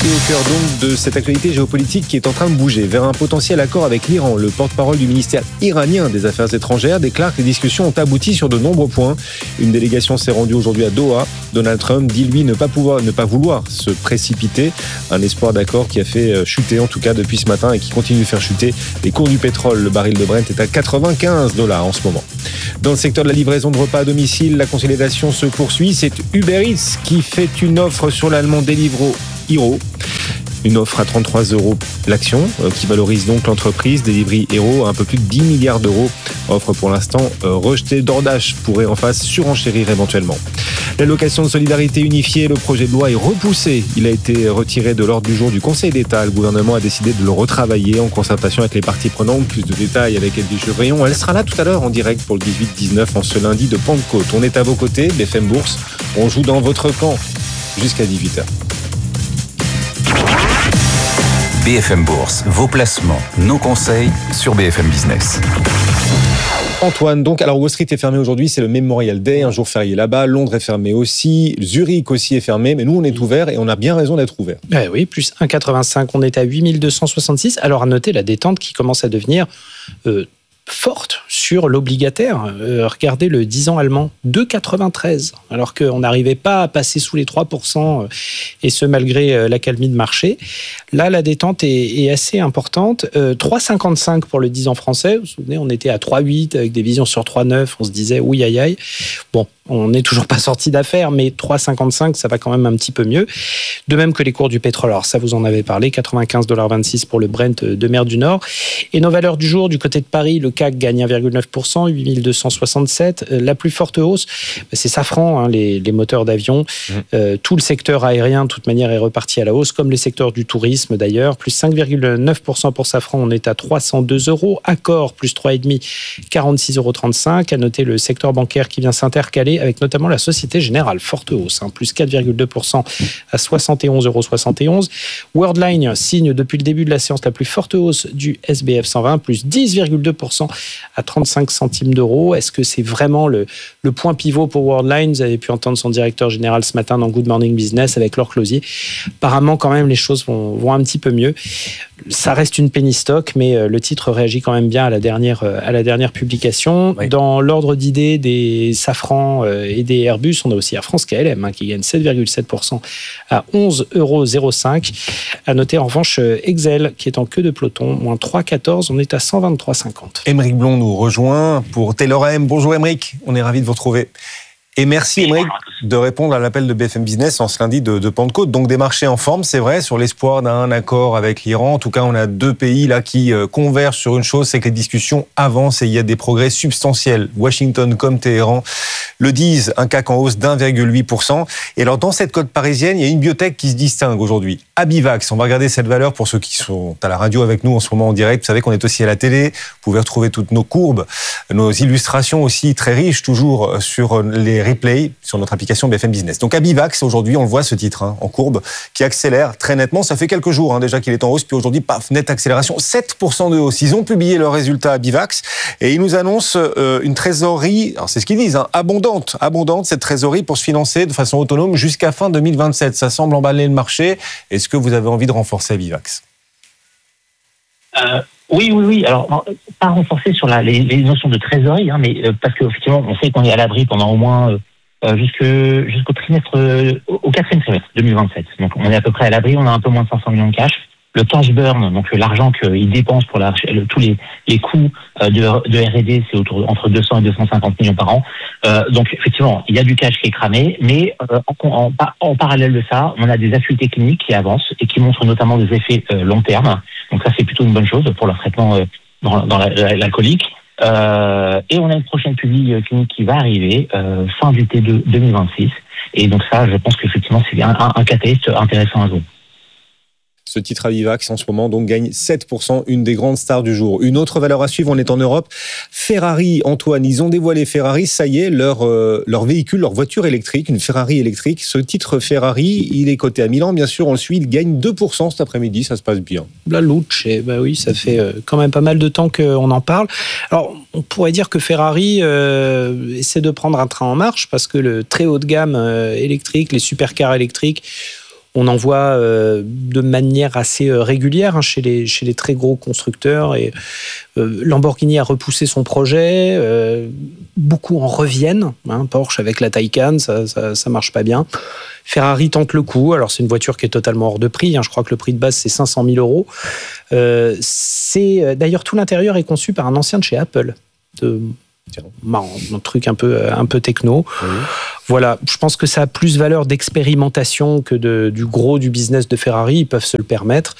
Et au cœur donc de cette actualité géopolitique qui est en train de bouger vers un potentiel accord avec l'Iran, le porte-parole du ministère iranien des Affaires étrangères déclare que les discussions ont abouti sur de nombreux points. Une délégation s'est rendue aujourd'hui à Doha. Donald Trump dit lui ne pas pouvoir, ne pas vouloir se précipiter. Un espoir d'accord qui a fait chuter en tout cas depuis ce matin et qui continue de faire chuter les cours du pétrole. Le baril de Brent est à quatre-vingt-quinze dollars en ce moment. Dans le secteur de la livraison de repas à domicile, la consolidation se poursuit. C'est Uber Eats qui fait une offre sur l'allemand Deliveroo Hero. Une offre à trente-trois euros l'action, euh, qui valorise donc l'entreprise Delivery Hero à un peu plus de dix milliards d'euros. Offre pour l'instant euh, rejetée. DoorDash pourrait en face surenchérir éventuellement. L'allocation de solidarité unifiée, le projet de loi est repoussé. Il a été retiré de l'ordre du jour du Conseil d'État. Le gouvernement a décidé de le retravailler en concertation avec les parties prenantes. Plus de détails avec Edwige Chevrillon. Elle sera là tout à l'heure en direct pour le dix-huit dix-neuf en ce lundi de Pentecôte. On est à vos côtés, B F M Bourse. On joue dans votre camp jusqu'à dix-huit heures. B F M Bourse, vos placements, nos conseils sur B F M Business. Antoine, donc, alors Wall Street est fermé aujourd'hui, c'est le Memorial Day, un jour férié là-bas. Londres est fermé aussi, Zurich aussi est fermé, mais nous on est ouvert et on a bien raison d'être ouvert. Eh oui, plus un virgule quatre-vingt-cinq, on est à huit mille deux cent soixante-six. Alors à noter la détente qui commence à devenir euh, forte sur l'obligataire. Euh, regardez le dix ans allemand, deux virgule quatre-vingt-treize, alors qu'on n'arrivait pas à passer sous les trois pour cent, euh, et ce malgré euh, l'accalmie de marché. Là, la détente est, est assez importante. Euh, trois virgule cinquante-cinq pour le dix ans français. Vous vous souvenez, on était à trois virgule huit avec des visions sur trois virgule neuf. On se disait, oui, aïe, aïe. Bon, on n'est toujours pas sorti d'affaires, mais trois virgule cinquante-cinq, ça va quand même un petit peu mieux. De même que les cours du pétrole. Alors ça, vous en avez parlé, quatre-vingt-quinze virgule vingt-six pour le Brent de mer du Nord. Et nos valeurs du jour, du côté de Paris, le C A C gagne un virgule neuf pour cent, huit mille deux cent soixante-sept. La plus forte hausse, c'est Safran, hein, les, les moteurs d'avion. Mmh. Euh, tout le secteur aérien, de toute manière, est reparti à la hausse, comme les secteurs du tourisme d'ailleurs. Plus cinq virgule neuf pour cent pour Safran, on est à trois cent deux euros. Accor, plus trois virgule cinq pour cent, quarante-six euros trente-cinq. À noter le secteur bancaire qui vient s'intercaler avec notamment la Société Générale, forte hausse, hein, plus quatre virgule deux pour cent à soixante et onze euros soixante et onze. Worldline signe depuis le début de la séance la plus forte hausse du S B F cent vingt, plus dix virgule deux pour cent à trente-cinq centimes d'euros. Est-ce que c'est vraiment le, le point pivot pour Worldline? Vous avez pu entendre son directeur général ce matin dans Good Morning Business avec Laure Closier. Apparemment, quand même, les choses vont, vont un petit peu mieux. Ça reste une penny stock, mais le titre réagit quand même bien à la dernière, à la dernière publication. Oui. Dans l'ordre d'idées des Safran et des Airbus, on a aussi Air France K L M hein, qui gagne sept virgule sept pour cent à onze euros zéro cinq. À noter en revanche Excel qui est en queue de peloton, moins trois virgule quatorze, on est à cent vingt-trois virgule cinquante. Aymeric Blond nous rejoint pour Taylor M. Bonjour Aymeric, on est ravis de vous retrouver. Et merci Aymeric de répondre à l'appel de B F M Business en ce lundi de, de Pentecôte. Donc des marchés en forme, c'est vrai, sur l'espoir d'un accord avec l'Iran. En tout cas, on a deux pays là qui euh, convergent sur une chose, c'est que les discussions avancent et il y a des progrès substantiels. Washington comme Téhéran le disent, un C A C en hausse d'un virgule huit pour cent. Et alors dans cette cote parisienne, il y a une biotech qui se distingue aujourd'hui. Abivax, on va regarder cette valeur pour ceux qui sont à la radio avec nous en ce moment en direct. Vous savez qu'on est aussi à la télé, vous pouvez retrouver toutes nos courbes, nos illustrations aussi très riches toujours sur les replay sur notre application B F M Business. Donc Abivax, aujourd'hui, on le voit ce titre hein, en courbe, qui accélère très nettement. Ça fait quelques jours hein, déjà qu'il est en hausse, puis aujourd'hui, paf, nette accélération, sept pour cent de hausse. Ils ont publié leurs résultats Abivax et ils nous annoncent euh, une trésorerie, alors c'est ce qu'ils disent, hein, abondante, abondante cette trésorerie pour se financer de façon autonome jusqu'à fin deux mille vingt-sept. Ça semble emballer le marché. Est-ce que vous avez envie de renforcer Abivax ? euh... Oui, oui, oui. Alors, pas renforcer sur la, les, les notions de trésorerie, hein, mais euh, parce qu'effectivement, on sait qu'on est à l'abri pendant au moins euh, jusque, jusqu'au trimestre, euh, au quatrième trimestre deux mille vingt-sept. Donc, on est à peu près à l'abri. On a un peu moins de cinq cents millions de cash. Le cash burn, donc l'argent qu'ils dépensent pour la, le, tous les, les coûts euh, de, de R et D, c'est autour entre deux cents et deux cent cinquante millions par an. Euh, donc effectivement, il y a du cash qui est cramé, mais euh, en, en, en parallèle de ça, on a des acuités cliniques qui avancent et qui montrent notamment des effets euh, long terme. Donc ça, c'est plutôt une bonne chose pour leur traitement euh, dans, dans la, la, la colique. Euh, et on a une prochaine publi clinique qui va arriver euh, fin du T deux deux mille vingt-six. Et donc ça, je pense qu'effectivement, c'est un, un, un catalyste intéressant à jouer. Ce titre Abivax en ce moment donc gagne sept pour cent, une des grandes stars du jour. Une autre valeur à suivre, on est en Europe. Ferrari, Antoine, ils ont dévoilé Ferrari, ça y est, leur, euh, leur véhicule, leur voiture électrique, une Ferrari électrique. Ce titre Ferrari, il est coté à Milan, bien sûr, on le suit, il gagne deux pour cent cet après-midi, ça se passe bien. La Luce, bah oui, ça fait euh, quand même pas mal de temps qu'on en parle. Alors, on pourrait dire que Ferrari euh, essaie de prendre un train en marche parce que le très haut de gamme euh, électrique, les supercars électriques, On en voit euh, de manière assez euh, régulière hein, chez, les, chez les très gros constructeurs. Et, euh, Lamborghini a repoussé son projet. Euh, beaucoup en reviennent. Hein, Porsche avec la Taycan, ça, ça, ça marche pas bien. Ferrari tente le coup. Alors, c'est une voiture qui est totalement hors de prix. Hein. Je crois que le prix de base, c'est cinq cent mille euros. Euh, c'est, d'ailleurs, tout l'intérieur est conçu par un ancien de chez Apple. De, marrant, un truc un peu, un peu techno. Oui. Voilà, je pense que ça a plus valeur d'expérimentation que de, du gros du business de Ferrari. Ils peuvent se le permettre.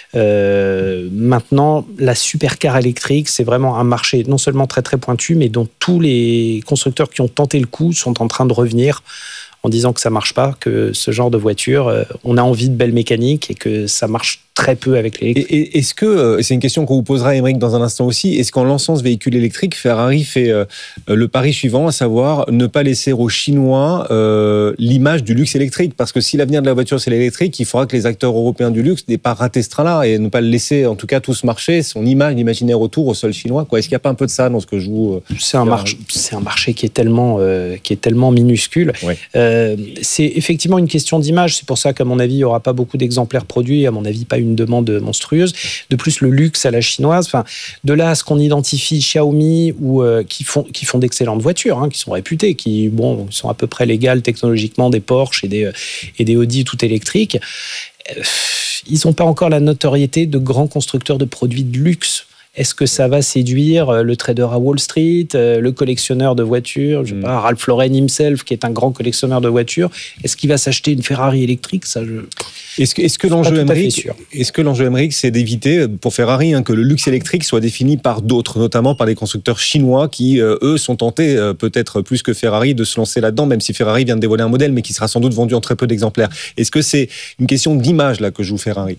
Euh, maintenant, la supercar électrique, c'est vraiment un marché non seulement très très pointu, mais dont tous les constructeurs qui ont tenté le coup sont en train de revenir en disant que ça marche pas, que ce genre de voiture, euh, on a envie de belles mécaniques et que ça marche très peu avec l'électrique. Et, et, est-ce que, euh, c'est une question qu'on vous posera, Aymeric, dans un instant aussi, est-ce qu'en lançant ce véhicule électrique, Ferrari fait euh, le pari suivant, à savoir ne pas laisser aux Chinois euh, l'image du luxe électrique? Parce que si l'avenir de la voiture c'est l'électrique, il faudra que les acteurs européens du luxe n'aient pas raté ce train-là et ne pas le laisser, en tout cas, tous marcher, son image, l'imaginaire autour au sol chinois. Quoi. Est-ce qu'il n'y a pas un peu de ça dans ce que je vous... Euh, c'est, un marché, c'est un marché qui est tellement, euh, qui est tellement minuscule. Ouais. Euh, c'est effectivement une question d'image. C'est pour ça qu'à mon avis, il n'y aura pas beaucoup d'exemplaires produits. À mon avis, pas une demande monstrueuse. De plus, le luxe à la chinoise. Enfin, de là à ce qu'on identifie Xiaomi ou euh, qui font qui font d'excellentes voitures, hein, qui sont réputées, qui bon sont à peu près légales technologiquement, des Porsche et des et des Audi tout électriques. Euh, ils n'ont pas encore la notoriété de grands constructeurs de produits de luxe. Est-ce que ça va séduire le trader à Wall Street, le collectionneur de voitures, je sais pas, Ralph Lauren himself, qui est un grand collectionneur de voitures? Est-ce qu'il va s'acheter une Ferrari électrique? Ça, je... Est-ce que, est-ce que l'enjeu, Aymeric, est-ce que l'enjeu, Aymeric, c'est d'éviter pour Ferrari hein, que le luxe électrique soit défini par d'autres, notamment par des constructeurs chinois qui, euh, eux, sont tentés, euh, peut-être plus que Ferrari, de se lancer là-dedans, même si Ferrari vient de dévoiler un modèle, mais qui sera sans doute vendu en très peu d'exemplaires. Est-ce que c'est une question d'image là que joue Ferrari?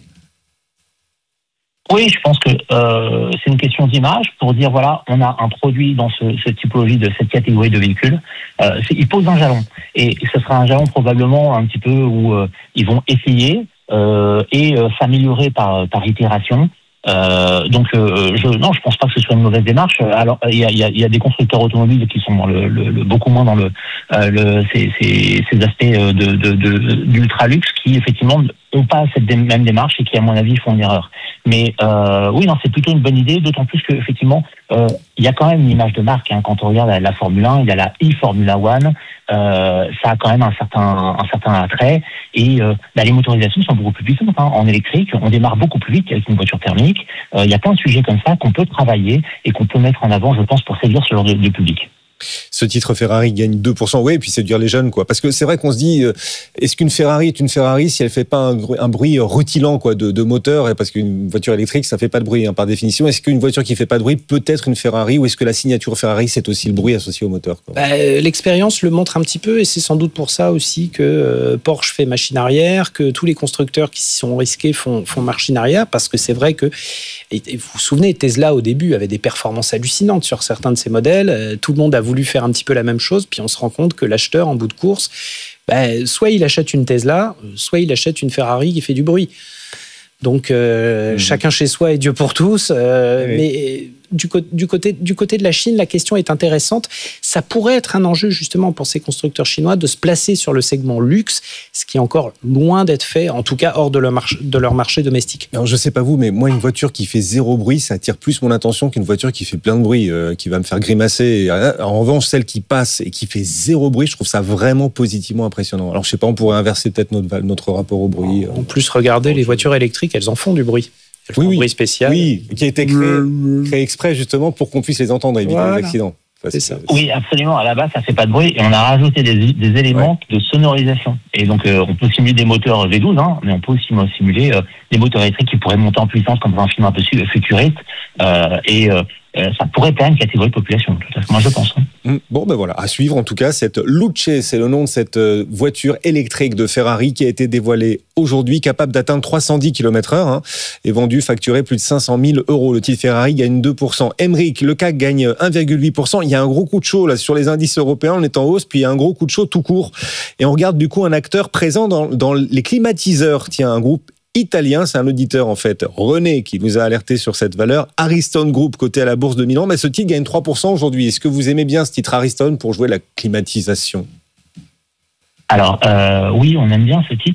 Oui, je pense que euh, c'est une question d'image pour dire, voilà, on a un produit dans ce, cette typologie de cette catégorie de véhicules. Euh, c'est, il pose un jalon. Et, et ce sera un jalon probablement un petit peu où euh, ils vont essayer euh, et euh, s'améliorer par, par itération. Euh, donc, euh, je, non, je pense pas que ce soit une mauvaise démarche. Alors, il y a, y a, y a des constructeurs automobiles qui sont dans le, le, le beaucoup moins dans le, euh, le ces, ces, ces aspects de, de, de, d'ultra luxe qui effectivement n'ont pas cette dé- même démarche et qui, à mon avis, font une erreur. Mais euh, oui, non, c'est plutôt une bonne idée, d'autant plus que effectivement, euh, il y a quand même une image de marque. Hein, quand on regarde la, la Formule un, il y a la e-Formula One. Euh, ça a quand même un certain, un certain attrait. Et euh, bah, les motorisations sont beaucoup plus puissantes. Hein. En électrique, on démarre beaucoup plus vite qu'avec une voiture thermique. Euh, il y a plein de sujets comme ça qu'on peut travailler et qu'on peut mettre en avant, je pense, pour séduire ce genre de, de public. Ce titre Ferrari gagne deux pour cent, oui, et puis séduire les jeunes, quoi. Parce que c'est vrai qu'on se dit, euh, est-ce qu'une Ferrari est une Ferrari si elle fait pas un, un bruit rutilant, quoi, de, de moteur, parce qu'une voiture électrique, ça fait pas de bruit, hein, par définition. Est-ce qu'une voiture qui fait pas de bruit peut être une Ferrari, ou est-ce que la signature Ferrari, c'est aussi le bruit associé au moteur, quoi? Bah, l'expérience le montre un petit peu, et c'est sans doute pour ça aussi que euh, Porsche fait machine arrière, que tous les constructeurs qui s'y sont risqués font, font machine arrière, parce que c'est vrai que, et, et vous vous souvenez, Tesla au début avait des performances hallucinantes sur certains de ses modèles. Euh, tout le monde a voulu faire un petit peu la même chose, puis on se rend compte que l'acheteur en bout de course, bah, soit il achète une Tesla, soit il achète une Ferrari qui fait du bruit. Donc euh, mmh. chacun chez soi et Dieu pour tous. Euh, oui. Mais du, co- du, côté, du côté de la Chine, la question est intéressante. Ça pourrait être un enjeu justement pour ces constructeurs chinois de se placer sur le segment luxe, ce qui est encore loin d'être fait, en tout cas hors de leur, marché, de leur marché domestique. Alors je sais pas vous, mais moi une voiture qui fait zéro bruit, ça attire plus mon attention qu'une voiture qui fait plein de bruit, euh, qui va me faire grimacer. En revanche, celle qui passe et qui fait zéro bruit, je trouve ça vraiment positivement impressionnant. Alors je sais pas, on pourrait inverser peut-être notre, notre rapport au bruit. En plus, regardez, les voitures électriques, elles en font du bruit. Elles font oui, oui. un bruit spécial. Oui, qui a été créé, créé exprès justement pour qu'on puisse les entendre et éviter voilà. les accidents. Enfin, c'est ça. Oui, absolument. À la base, ça fait pas de bruit et on a rajouté des, des éléments ouais. de sonorisation. Et donc, euh, on peut simuler des moteurs V douze, hein, mais on peut aussi simuler euh, des moteurs électriques qui pourraient monter en puissance comme dans un film un peu futuriste. Euh, et euh, ça pourrait être une catégorie de population, tout à fait. Moi, je pense. Hein. Bon, ben voilà, à suivre en tout cas, cette Luce, c'est le nom de cette voiture électrique de Ferrari qui a été dévoilée aujourd'hui, capable d'atteindre trois cent dix kilomètres heure, hein, et vendue, facturée plus de cinq cent mille euros. Le titre Ferrari gagne deux pour cent. Aymeric, le C A C gagne un virgule huit pour cent. Il y a un gros coup de chaud là sur les indices européens, on est en hausse, puis il y a un gros coup de chaud tout court. Et on regarde du coup un acteur présent dans, dans les climatiseurs. Tiens, un groupe italien, c'est un auditeur en fait, René, qui nous a alerté sur cette valeur. Ariston Group, coté à la bourse de Milan, mais ce titre gagne trois pour cent aujourd'hui. Est-ce que vous aimez bien ce titre Ariston pour jouer la climatisation ? Alors euh, oui, on aime bien ce titre.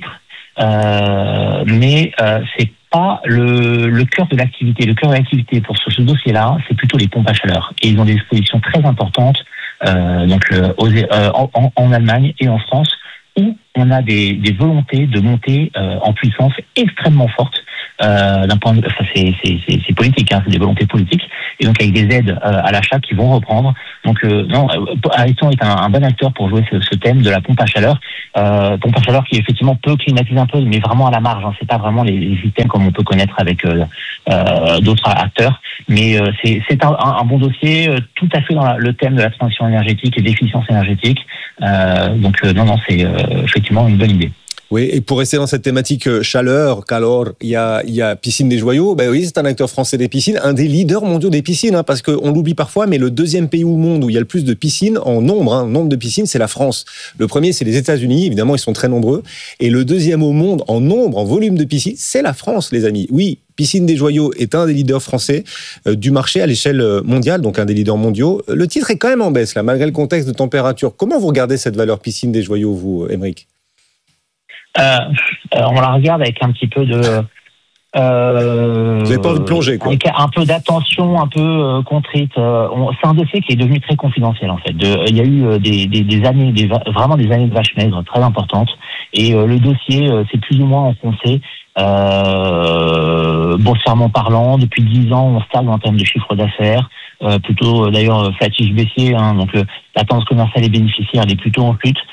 euh, mais euh, c'est pas le, le cœur de l'activité. Le cœur de l'activité pour ce, ce dossier-là, c'est plutôt les pompes à chaleur. Et ils ont des expositions très importantes euh, donc, euh, aux, euh, en, en Allemagne et en France, où on a des, des volontés de monter euh, en puissance extrêmement fortes. Euh, d'un point de, enfin c'est, c'est, c'est, c'est politique, hein, c'est des volontés politiques, et donc avec des aides euh, à l'achat qui vont reprendre. Donc euh, non, Ariston est un, un bon acteur pour jouer ce, ce thème de la pompe à chaleur. Euh, pompe à chaleur qui effectivement peut climatiser un peu, mais vraiment à la marge. Hein, c'est pas vraiment les, les systèmes comme on peut connaître avec euh, euh, d'autres acteurs. Mais euh, c'est, c'est un, un bon dossier, euh, tout à fait dans la, le thème de la transition énergétique et d'efficience énergétique. Euh, donc euh, non, non, c'est euh, effectivement une bonne idée. Oui, et pour rester dans cette thématique euh, chaleur, calor, il y a, il y a Piscine des Joyaux. Ben oui, c'est un acteur français des piscines, un des leaders mondiaux des piscines, hein, parce qu'on l'oublie parfois, mais le deuxième pays au monde où il y a le plus de piscines, en nombre, hein, nombre de piscines, c'est la France. Le premier, c'est les États-Unis, évidemment, ils sont très nombreux. Et le deuxième au monde, en nombre, en volume de piscines, c'est la France, les amis. Oui, Piscine des Joyaux est un des leaders français euh, du marché à l'échelle mondiale, donc un des leaders mondiaux. Le titre est quand même en baisse, là, malgré le contexte de température. Comment vous regardez cette valeur Piscine des Joyaux, vous, Aymeric ? Euh, on la regarde avec un petit peu de. Euh, Vous n'avez pas envie de plonger, quoi. Avec un peu d'attention, un peu euh, contrite. Euh, on, c'est un dossier qui est devenu très confidentiel, en fait. De, il y a eu euh, des, des, des années, des, vraiment des années de vaches maigres très importantes. Et euh, le dossier euh, s'est plus ou moins enfoncé. Euh, boursièrement parlant, depuis dix ans, on stagne en termes de chiffre d'affaires. Euh, plutôt, d'ailleurs, flattiche baissier. Hein, donc, euh, la tendance commerciale et bénéficiaire, elle est plutôt en chute.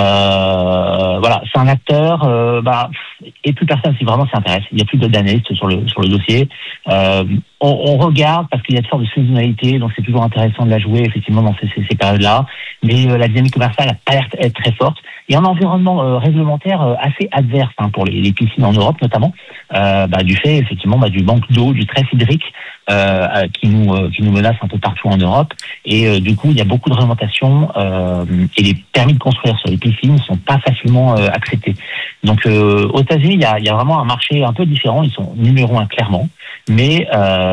Euh, voilà, c'est un acteur, euh, bah, et plus personne si vraiment s'y intéresse. Il n'y a plus d'analystes sur le sur le dossier. Euh, on, on regarde parce qu'il y a de sortes de saisonnalité, donc c'est toujours intéressant de la jouer effectivement dans ces, ces, ces périodes-là. Mais euh, la dynamique commerciale n'a pas l'air d'être très forte. Il y a un environnement euh, réglementaire euh, assez adverse hein, pour les, les piscines en Europe notamment, euh, bah, du fait effectivement bah, du manque d'eau, du stress hydrique euh, qui nous euh, qui nous menace un peu partout en Europe. Et euh, du coup, il y a beaucoup de réglementation euh, et les permis de construire sur les piscines ne sont pas facilement euh, acceptés. Donc euh, aux États-Unis, il y a, il y a vraiment un marché un peu différent. Ils sont numéro un clairement, mais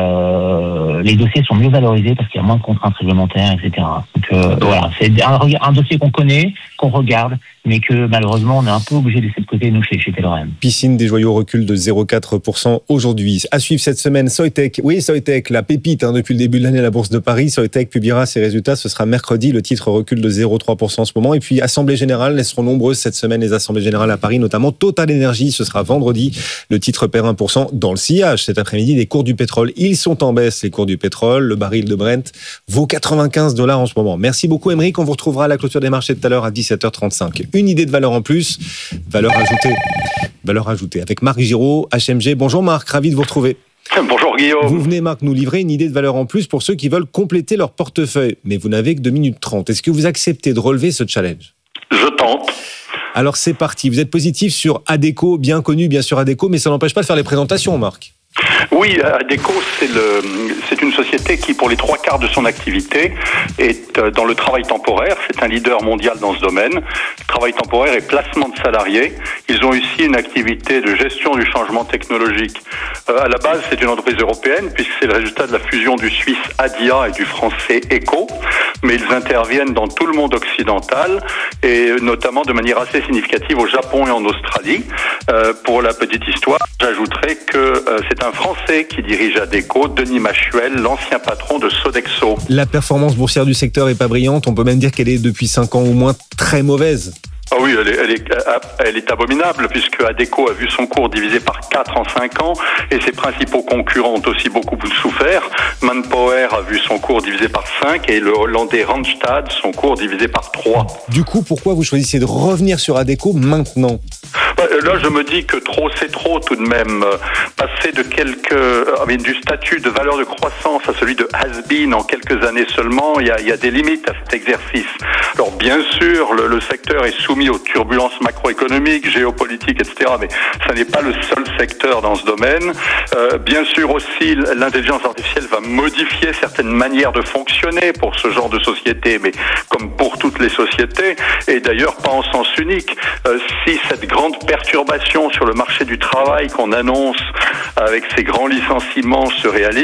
euh, les dossiers sont mieux valorisés parce qu'il y a moins de contraintes réglementaires, et cetera. Donc euh, voilà, c'est un, un dossier qu'on connaît, qu'on regarde, mais que malheureusement on est un peu obligé de laisser de côté nous chez, chez Telorem. Piscine des Joyaux recule de zéro virgule quatre pour cent aujourd'hui. À suivre cette semaine, Soitec. Oui, Soitec, la pépite hein, depuis le début de l'année à la Bourse de Paris. Soitec publiera ses résultats, ce sera mercredi. Le titre recule de zéro virgule trois pour cent en ce moment. Et puis, Assemblée Générale, elles seront nombreuses cette semaine, les Assemblées Générales à Paris, notamment Total Energy. Ce sera vendredi. Le titre perd un pour cent dans le sillage. Cet après-midi, les cours du pétrole, ils sont en baisse, les cours du pétrole. Le baril de Brent vaut quatre-vingt-quinze dollars en ce moment. Merci beaucoup, Aymeric. On vous retrouvera à la clôture des marchés tout à l'heure à dix-sept heures trente-cinq. Une idée de valeur en plus, valeur ajoutée. Valeur ajoutée avec Marc Giraud, H M G. Bonjour Marc, ravi de vous retrouver. Bonjour Guillaume. Vous venez Marc nous livrer une idée de valeur en plus pour ceux qui veulent compléter leur portefeuille. Mais vous n'avez que deux minutes trente. Est-ce que vous acceptez de relever ce challenge ? Je tente. Alors c'est parti. Vous êtes positif sur Adecco, bien connu bien sûr Adecco, mais ça n'empêche pas de faire les présentations Marc. Oui, Adecco, c'est, le, c'est une société qui, pour les trois quarts de son activité, est dans le travail temporaire. C'est un leader mondial dans ce domaine. Travail temporaire et placement de salariés. Ils ont aussi une activité de gestion du changement technologique. Euh, à la base, c'est une entreprise européenne, puisque c'est le résultat de la fusion du Suisse Adia et du Français Eco. Mais ils interviennent dans tout le monde occidental, et notamment de manière assez significative au Japon et en Australie. Euh, pour la petite histoire, j'ajouterai que euh, c'est un Français qui dirige Adecco, Denis Machuel, l'ancien patron de Sodexo. La performance boursière du secteur est pas brillante, on peut même dire qu'elle est depuis cinq ans au moins très mauvaise. Ah oui, elle est, elle, est, elle est abominable puisque Adecco a vu son cours divisé par quatre en cinq ans et ses principaux concurrents ont aussi beaucoup souffert. Manpower a vu son cours divisé par cinq et le hollandais Randstad son cours divisé par trois. Du coup, pourquoi vous choisissez de revenir sur Adecco maintenant ? Là, je me dis que trop, c'est trop tout de même. Passer de quelques, du statut de valeur de croissance à celui de has-been en quelques années seulement, il y a, il y a des limites à cet exercice. Alors bien sûr, le, le secteur est soumis aux turbulences macroéconomiques, géopolitiques, et cetera. Mais ça n'est pas le seul secteur dans ce domaine. Euh, bien sûr aussi, l'intelligence artificielle va modifier certaines manières de fonctionner pour ce genre de société, mais comme pour toutes les sociétés, et d'ailleurs pas en sens unique. Euh, si cette grande perturbation sur le marché du travail qu'on annonce avec ces grands licenciements se réalise,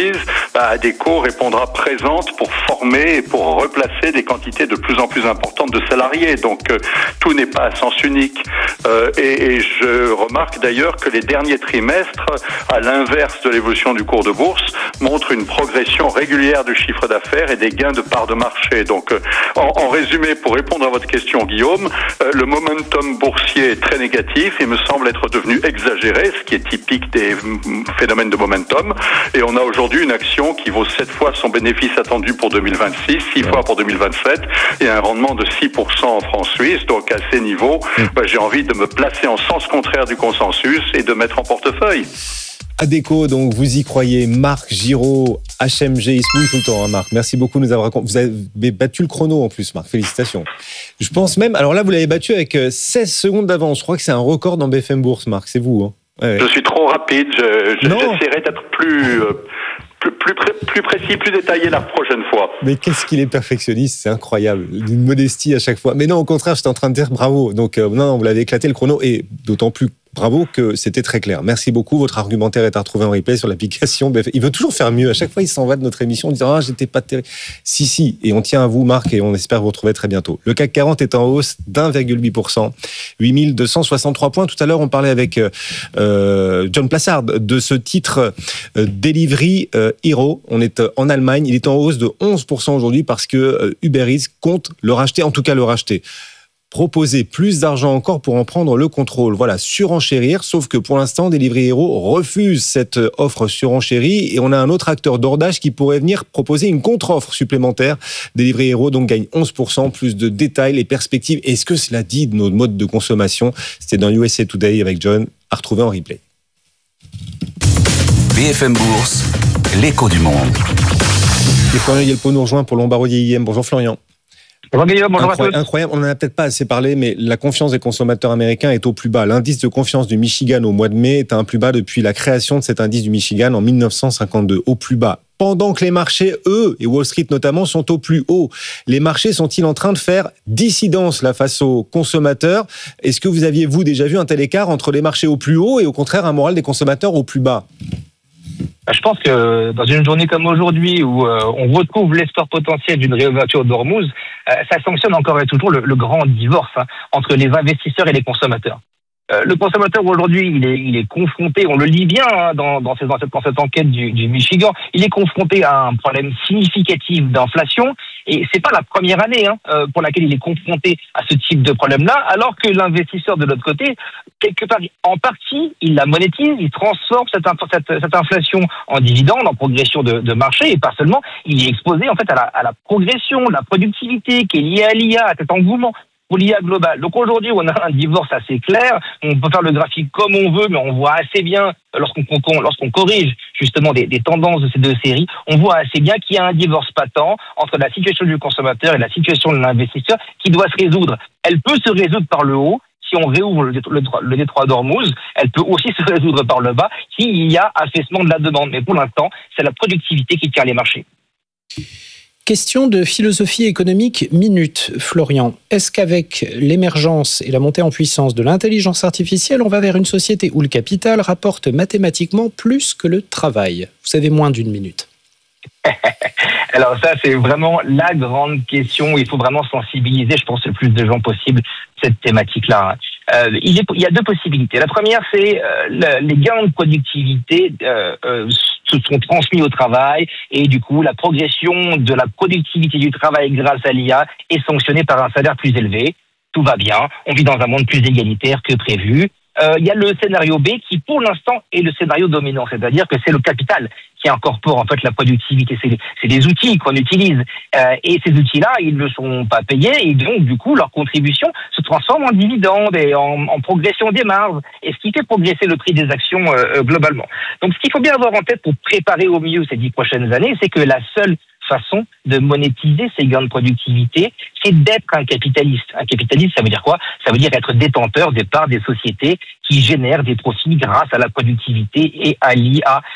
bah, Adecco répondra présente pour former et pour replacer des quantités de plus en plus importantes de salariés. Donc euh, tout n'est pas à sens unique. Euh, et, et je remarque d'ailleurs que les derniers trimestres, à l'inverse de l'évolution du cours de bourse, montrent une progression régulière du chiffre d'affaires et des gains de part de marché. Donc euh, en, en résumé, pour répondre à votre question, Guillaume, euh, le momentum boursier est très négatif et me semble être devenu exagéré, ce qui est typique des phénomènes de momentum. Et on a aujourd'hui une action qui vaut sept fois son bénéfice attendu pour deux mille vingt-six, six fois pour deux mille vingt-sept et un rendement de six pour cent en francs suisses. Donc à ces niveaux, bah, j'ai envie de me placer en sens contraire du consensus et de mettre en portefeuille. Adecco, donc vous y croyez. Marc Giraud, H M G, il se mouille tout le temps, hein, Marc. Merci beaucoup de nous avoir raconté. Vous avez battu le chrono en plus, Marc. Félicitations. Je pense même, alors là, vous l'avez battu avec seize secondes d'avance. Je crois que c'est un record dans B F M Bourse, Marc. C'est vous, hein. Ouais. Je suis trop rapide. Je, je, j'essaierai d'être plus, euh, plus, plus, plus précis, plus détaillé la prochaine fois. Mais qu'est-ce qu'il est perfectionniste, c'est incroyable. D'une modestie à chaque fois. Mais non, au contraire, j'étais en train de dire bravo. Donc, euh, non, non, vous l'avez éclaté le chrono et d'autant plus bravo que c'était très clair. Merci beaucoup. Votre argumentaire est à retrouver en replay sur l'application B F M. Il veut toujours faire mieux. À chaque fois, il s'en va de notre émission en disant « Ah, j'étais pas terrible ». Si, si. Et on tient à vous, Marc, et on espère vous retrouver très bientôt. Le C A C quarante est en hausse d'un virgule huit pour cent. huit mille deux cent soixante-trois points. Tout à l'heure, on parlait avec euh, John Plassard de ce titre euh, Delivery euh, Hero. On est en Allemagne. Il est en hausse de onze pour cent aujourd'hui parce que euh, Uber Eats compte le racheter, en tout cas le racheter. Proposer plus d'argent encore pour en prendre le contrôle. Voilà, surenchérir, sauf que pour l'instant, Delivery Hero refuse cette offre surenchérie et on a un autre acteur d'ordage qui pourrait venir proposer une contre-offre supplémentaire. Delivery Hero donc gagne onze pour cent, plus de détails, les perspectives. Est-ce que cela dit de nos modes de consommation? C'était dans U S A Today avec John, à retrouver en replay. B F M Bourse, l'écho du monde. Et Florian Guilbeault nous rejoint pour Lombardie I M. Bonjour Florian. Bonjour Guillaume, bonjour Incroyable, à tous. incroyable, on n'en a peut-être pas assez parlé, mais la confiance des consommateurs américains est au plus bas. L'indice de confiance du Michigan au mois de mai est à un plus bas depuis la création de cet indice du Michigan en dix-neuf cent cinquante-deux, au plus bas. Pendant que les marchés, eux, et Wall Street notamment, sont au plus haut. Les marchés sont-ils en train de faire dissidence là face aux consommateurs? Est-ce que vous aviez, vous, déjà vu un tel écart entre les marchés au plus haut et au contraire un moral des consommateurs au plus bas? Je pense que dans une journée comme aujourd'hui où euh, on retrouve l'espoir potentiel d'une réouverture d'Ormuz, euh, ça sanctionne encore et toujours le, le grand divorce hein, entre les investisseurs et les consommateurs. Euh, le consommateur aujourd'hui, il est, il est confronté, on le lit bien hein, dans, dans, cette, dans, cette, dans cette enquête du, du Michigan, il est confronté à un problème significatif d'inflation et c'est pas la première année hein, euh, pour laquelle il est confronté à ce type de problème-là, alors que l'investisseur de l'autre côté, quelque part, en partie, il la monétise, il transforme cette, cette, cette inflation en dividende, en progression de, de marché et pas seulement, il est exposé en fait à la, à la progression, la productivité qui est liée à l'I A, à cet engouement pour l'I A global. Donc aujourd'hui, on a un divorce assez clair. On peut faire le graphique comme on veut, mais on voit assez bien, lorsqu'on, lorsqu'on corrige justement des, des tendances de ces deux séries, on voit assez bien qu'il y a un divorce patent entre la situation du consommateur et la situation de l'investisseur qui doit se résoudre. Elle peut se résoudre par le haut. Si on réouvre le, le, le détroit d'Ormuz, elle peut aussi se résoudre par le bas s'il y a affaissement de la demande. Mais pour l'instant, c'est la productivité qui tient les marchés. Question de philosophie économique minute, Florian. Est-ce qu'avec l'émergence et la montée en puissance de l'intelligence artificielle, on va vers une société où le capital rapporte mathématiquement plus que le travail? Vous avez moins d'une minute. Alors ça, c'est vraiment la grande question. Il faut vraiment sensibiliser, je pense, le plus de gens possible cette thématique-là. Euh, il, est, il y a deux possibilités. La première, c'est euh, le, les gains de productivité euh, euh, se sont transmis au travail et du coup, la progression de la productivité du travail grâce à l'I A est sanctionnée par un salaire plus élevé. Tout va bien. On vit dans un monde plus égalitaire que prévu. Euh, il y a le scénario B qui, pour l'instant, est le scénario dominant, c'est-à-dire que c'est le capital qui incorpore en fait la productivité. C'est, c'est des outils qu'on utilise euh, et ces outils-là, ils ne sont pas payés et donc du coup leur contribution se transforme en dividendes et en, en progression des marges, et ce qui fait progresser le prix des actions euh, globalement. Donc, ce qu'il faut bien avoir en tête pour préparer au mieux ces dix prochaines années, c'est que la seule façon de monétiser ces gains de productivité, c'est d'être un capitaliste. Un capitaliste, ça veut dire quoi? Ça veut dire être détenteur des parts des sociétés qui génèrent des profits grâce à la productivité et à l'I A.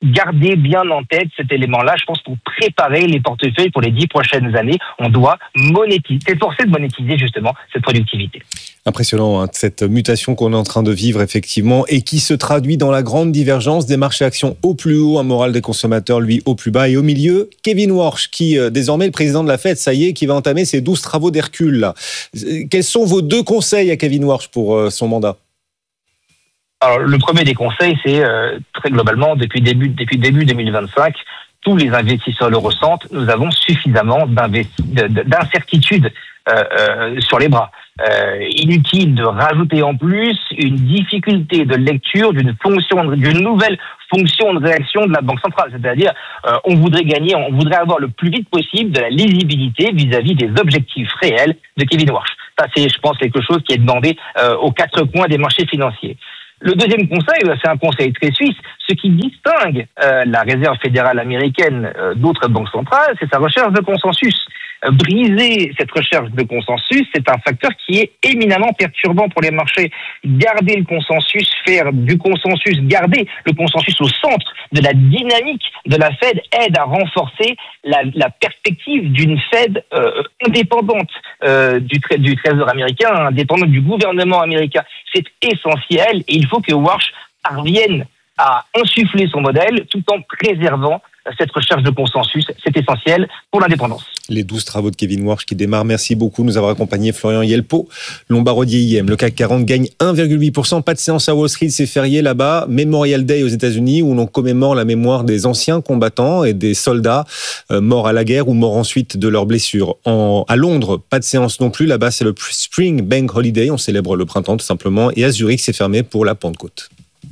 gardez bien en tête cet élément-là. Je pense pour préparer les portefeuilles pour les dix prochaines années, on doit monétiser, s'efforcer de monétiser justement cette productivité. Impressionnant, hein, cette mutation qu'on est en train de vivre effectivement et qui se traduit dans la grande divergence des marchés actions au plus haut, un moral des consommateurs lui au plus bas, et au milieu, Kevin Warsh qui euh, désormais le président de la Fed, ça y est, qui va entamer ses douze travaux d'Hercule. Là. Quels sont vos deux conseils à Kevin Warsh pour euh, son mandat ? Alors le premier des conseils, c'est euh, très globalement depuis début depuis début deux mille vingt-cinq, tous les investisseurs le ressentent, nous avons suffisamment d'incertitudes euh, euh, sur les bras. Euh, inutile de rajouter en plus une difficulté de lecture d'une fonction, d'une nouvelle fonction de réaction de la Banque centrale. C'est-à-dire, euh, on voudrait gagner, on voudrait avoir le plus vite possible de la lisibilité vis-à-vis des objectifs réels de Kevin Warsh. Ça, c'est, je pense, quelque chose qui est demandé euh, aux quatre coins des marchés financiers. Le deuxième conseil, c'est un conseil très suisse. Ce qui distingue euh, la Réserve fédérale américaine euh, d'autres banques centrales, c'est sa recherche de consensus. Briser cette recherche de consensus, c'est un facteur qui est éminemment perturbant pour les marchés. Garder le consensus, faire du consensus, garder le consensus au centre de la dynamique de la Fed aide à renforcer la, la perspective d'une Fed euh, indépendante euh, du, du Trésor américain, indépendante du gouvernement américain. C'est essentiel et il faut que Warsh parvienne à insuffler son modèle tout en préservant cette recherche de consensus. C'est essentiel pour l'indépendance. Les douze travaux de Kevin Warsh qui démarrent. Merci beaucoup de nous avoir accompagnés. Florian Yelpo, Lombard-Odier I M. Le C A C quarante gagne un virgule huit pour cent. Pas de séance à Wall Street, c'est férié là-bas. Memorial Day aux États-Unis où l'on commémore la mémoire des anciens combattants et des soldats euh, morts à la guerre ou morts ensuite de leurs blessures. En, à Londres, pas de séance non plus. Là-bas, c'est le Spring Bank Holiday. On célèbre le printemps tout simplement. Et à Zurich, c'est fermé pour la Pentecôte.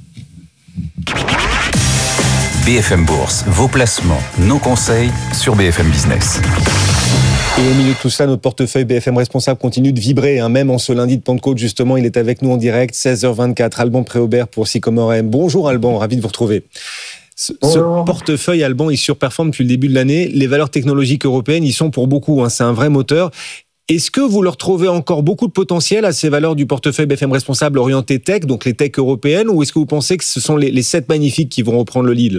B F M Bourse, vos placements, nos conseils sur B F M Business. Et au milieu de tout ça, notre portefeuille B F M Responsable continue de vibrer, hein, même en ce lundi de Pentecôte, justement, il est avec nous en direct, seize heures vingt-quatre, Alban Préaubert pour Sycomore M. Bonjour Alban, ravi de vous retrouver. Ce, ce portefeuille, Alban, il surperforme depuis le début de l'année. Les valeurs technologiques européennes, ils sont pour beaucoup, hein, c'est un vrai moteur. Est-ce que vous leur trouvez encore beaucoup de potentiel à ces valeurs du portefeuille B F M Responsable orienté tech, donc les tech européennes, ou est-ce que vous pensez que ce sont les, les sept magnifiques qui vont reprendre le lead là ?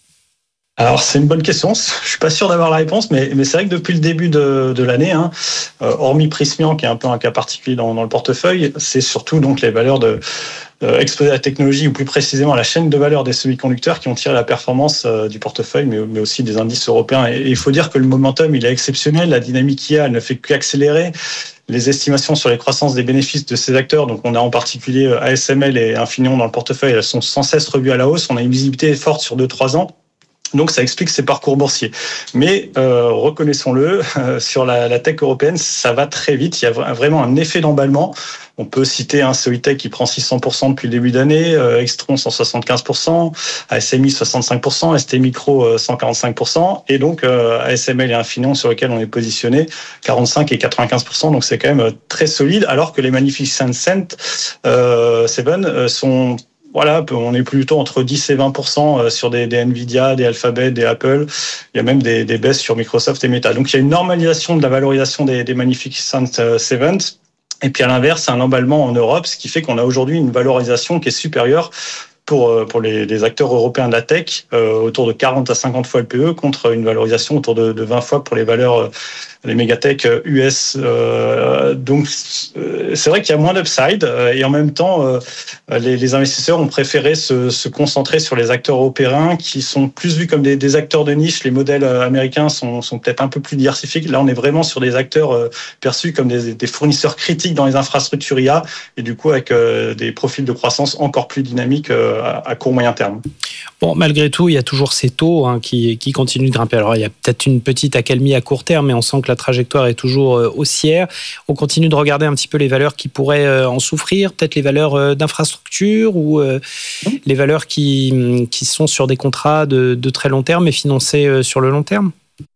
Alors c'est une bonne question, je suis pas sûr d'avoir la réponse, mais, mais c'est vrai que depuis le début de, de l'année, hein, euh, hormis Prismian qui est un peu un cas particulier dans, dans le portefeuille, c'est surtout donc les valeurs de euh, exposées à la technologie ou plus précisément à la chaîne de valeur des semi-conducteurs qui ont tiré la performance euh, du portefeuille, mais, mais aussi des indices européens. Et il faut dire que le momentum il est exceptionnel, la dynamique qu'il y a, elle ne fait qu'accélérer. Les estimations sur les croissances des bénéfices de ces acteurs, donc on a en particulier A S M L et Infineon dans le portefeuille, elles sont sans cesse revues à la hausse. On a une visibilité forte sur deux à trois ans. Donc ça explique ces parcours boursiers. Mais euh, reconnaissons-le, euh, sur la, la tech européenne, ça va très vite. Il y a vraiment un effet d'emballement. On peut citer un Soitec qui prend six cents pour cent depuis le début d'année, euh, Extron cent soixante-quinze pour cent, A S M I soixante-cinq pour cent, S T Micro euh, cent quarante-cinq pour cent, et donc euh, A S M L et Infineon sur lesquels on est positionné quarante-cinq et quatre-vingt-quinze pour cent. Donc c'est quand même très solide, alors que les Magnificent Seven euh, euh, sont Voilà, on est plutôt entre dix et vingt pour cent sur des, des Nvidia, des Alphabet, des Apple. Il y a même des, des baisses sur Microsoft et Meta. Donc il y a une normalisation de la valorisation des, des Magnificent Seven. Et puis à l'inverse, un emballement en Europe, ce qui fait qu'on a aujourd'hui une valorisation qui est supérieure pour, pour les, les acteurs européens de la tech, euh, autour de quarante à cinquante fois le P E, contre une valorisation autour de, de vingt fois pour les valeurs, euh, les mégatech U S. Euh, donc c'est vrai qu'il y a moins d'upside, euh, et en même temps, euh, les, les investisseurs ont préféré se, se concentrer sur les acteurs européens qui sont plus vus comme des, des acteurs de niche. Les modèles américains sont, sont peut-être un peu plus diversifiés. Là, on est vraiment sur des acteurs euh, perçus comme des, des fournisseurs critiques dans les infrastructures I A, et du coup avec euh, des profils de croissance encore plus dynamiques euh, à court moyen terme. Bon, malgré tout, il y a toujours ces taux hein, qui, qui continuent de grimper. Alors, il y a peut-être une petite accalmie à court terme, mais on sent que la trajectoire est toujours euh, haussière. On continue de regarder un petit peu les valeurs qui pourraient euh, en souffrir, peut-être les valeurs euh, d'infrastructure ou euh, les valeurs qui, qui sont sur des contrats de, de très long terme et financés euh, sur le long terme.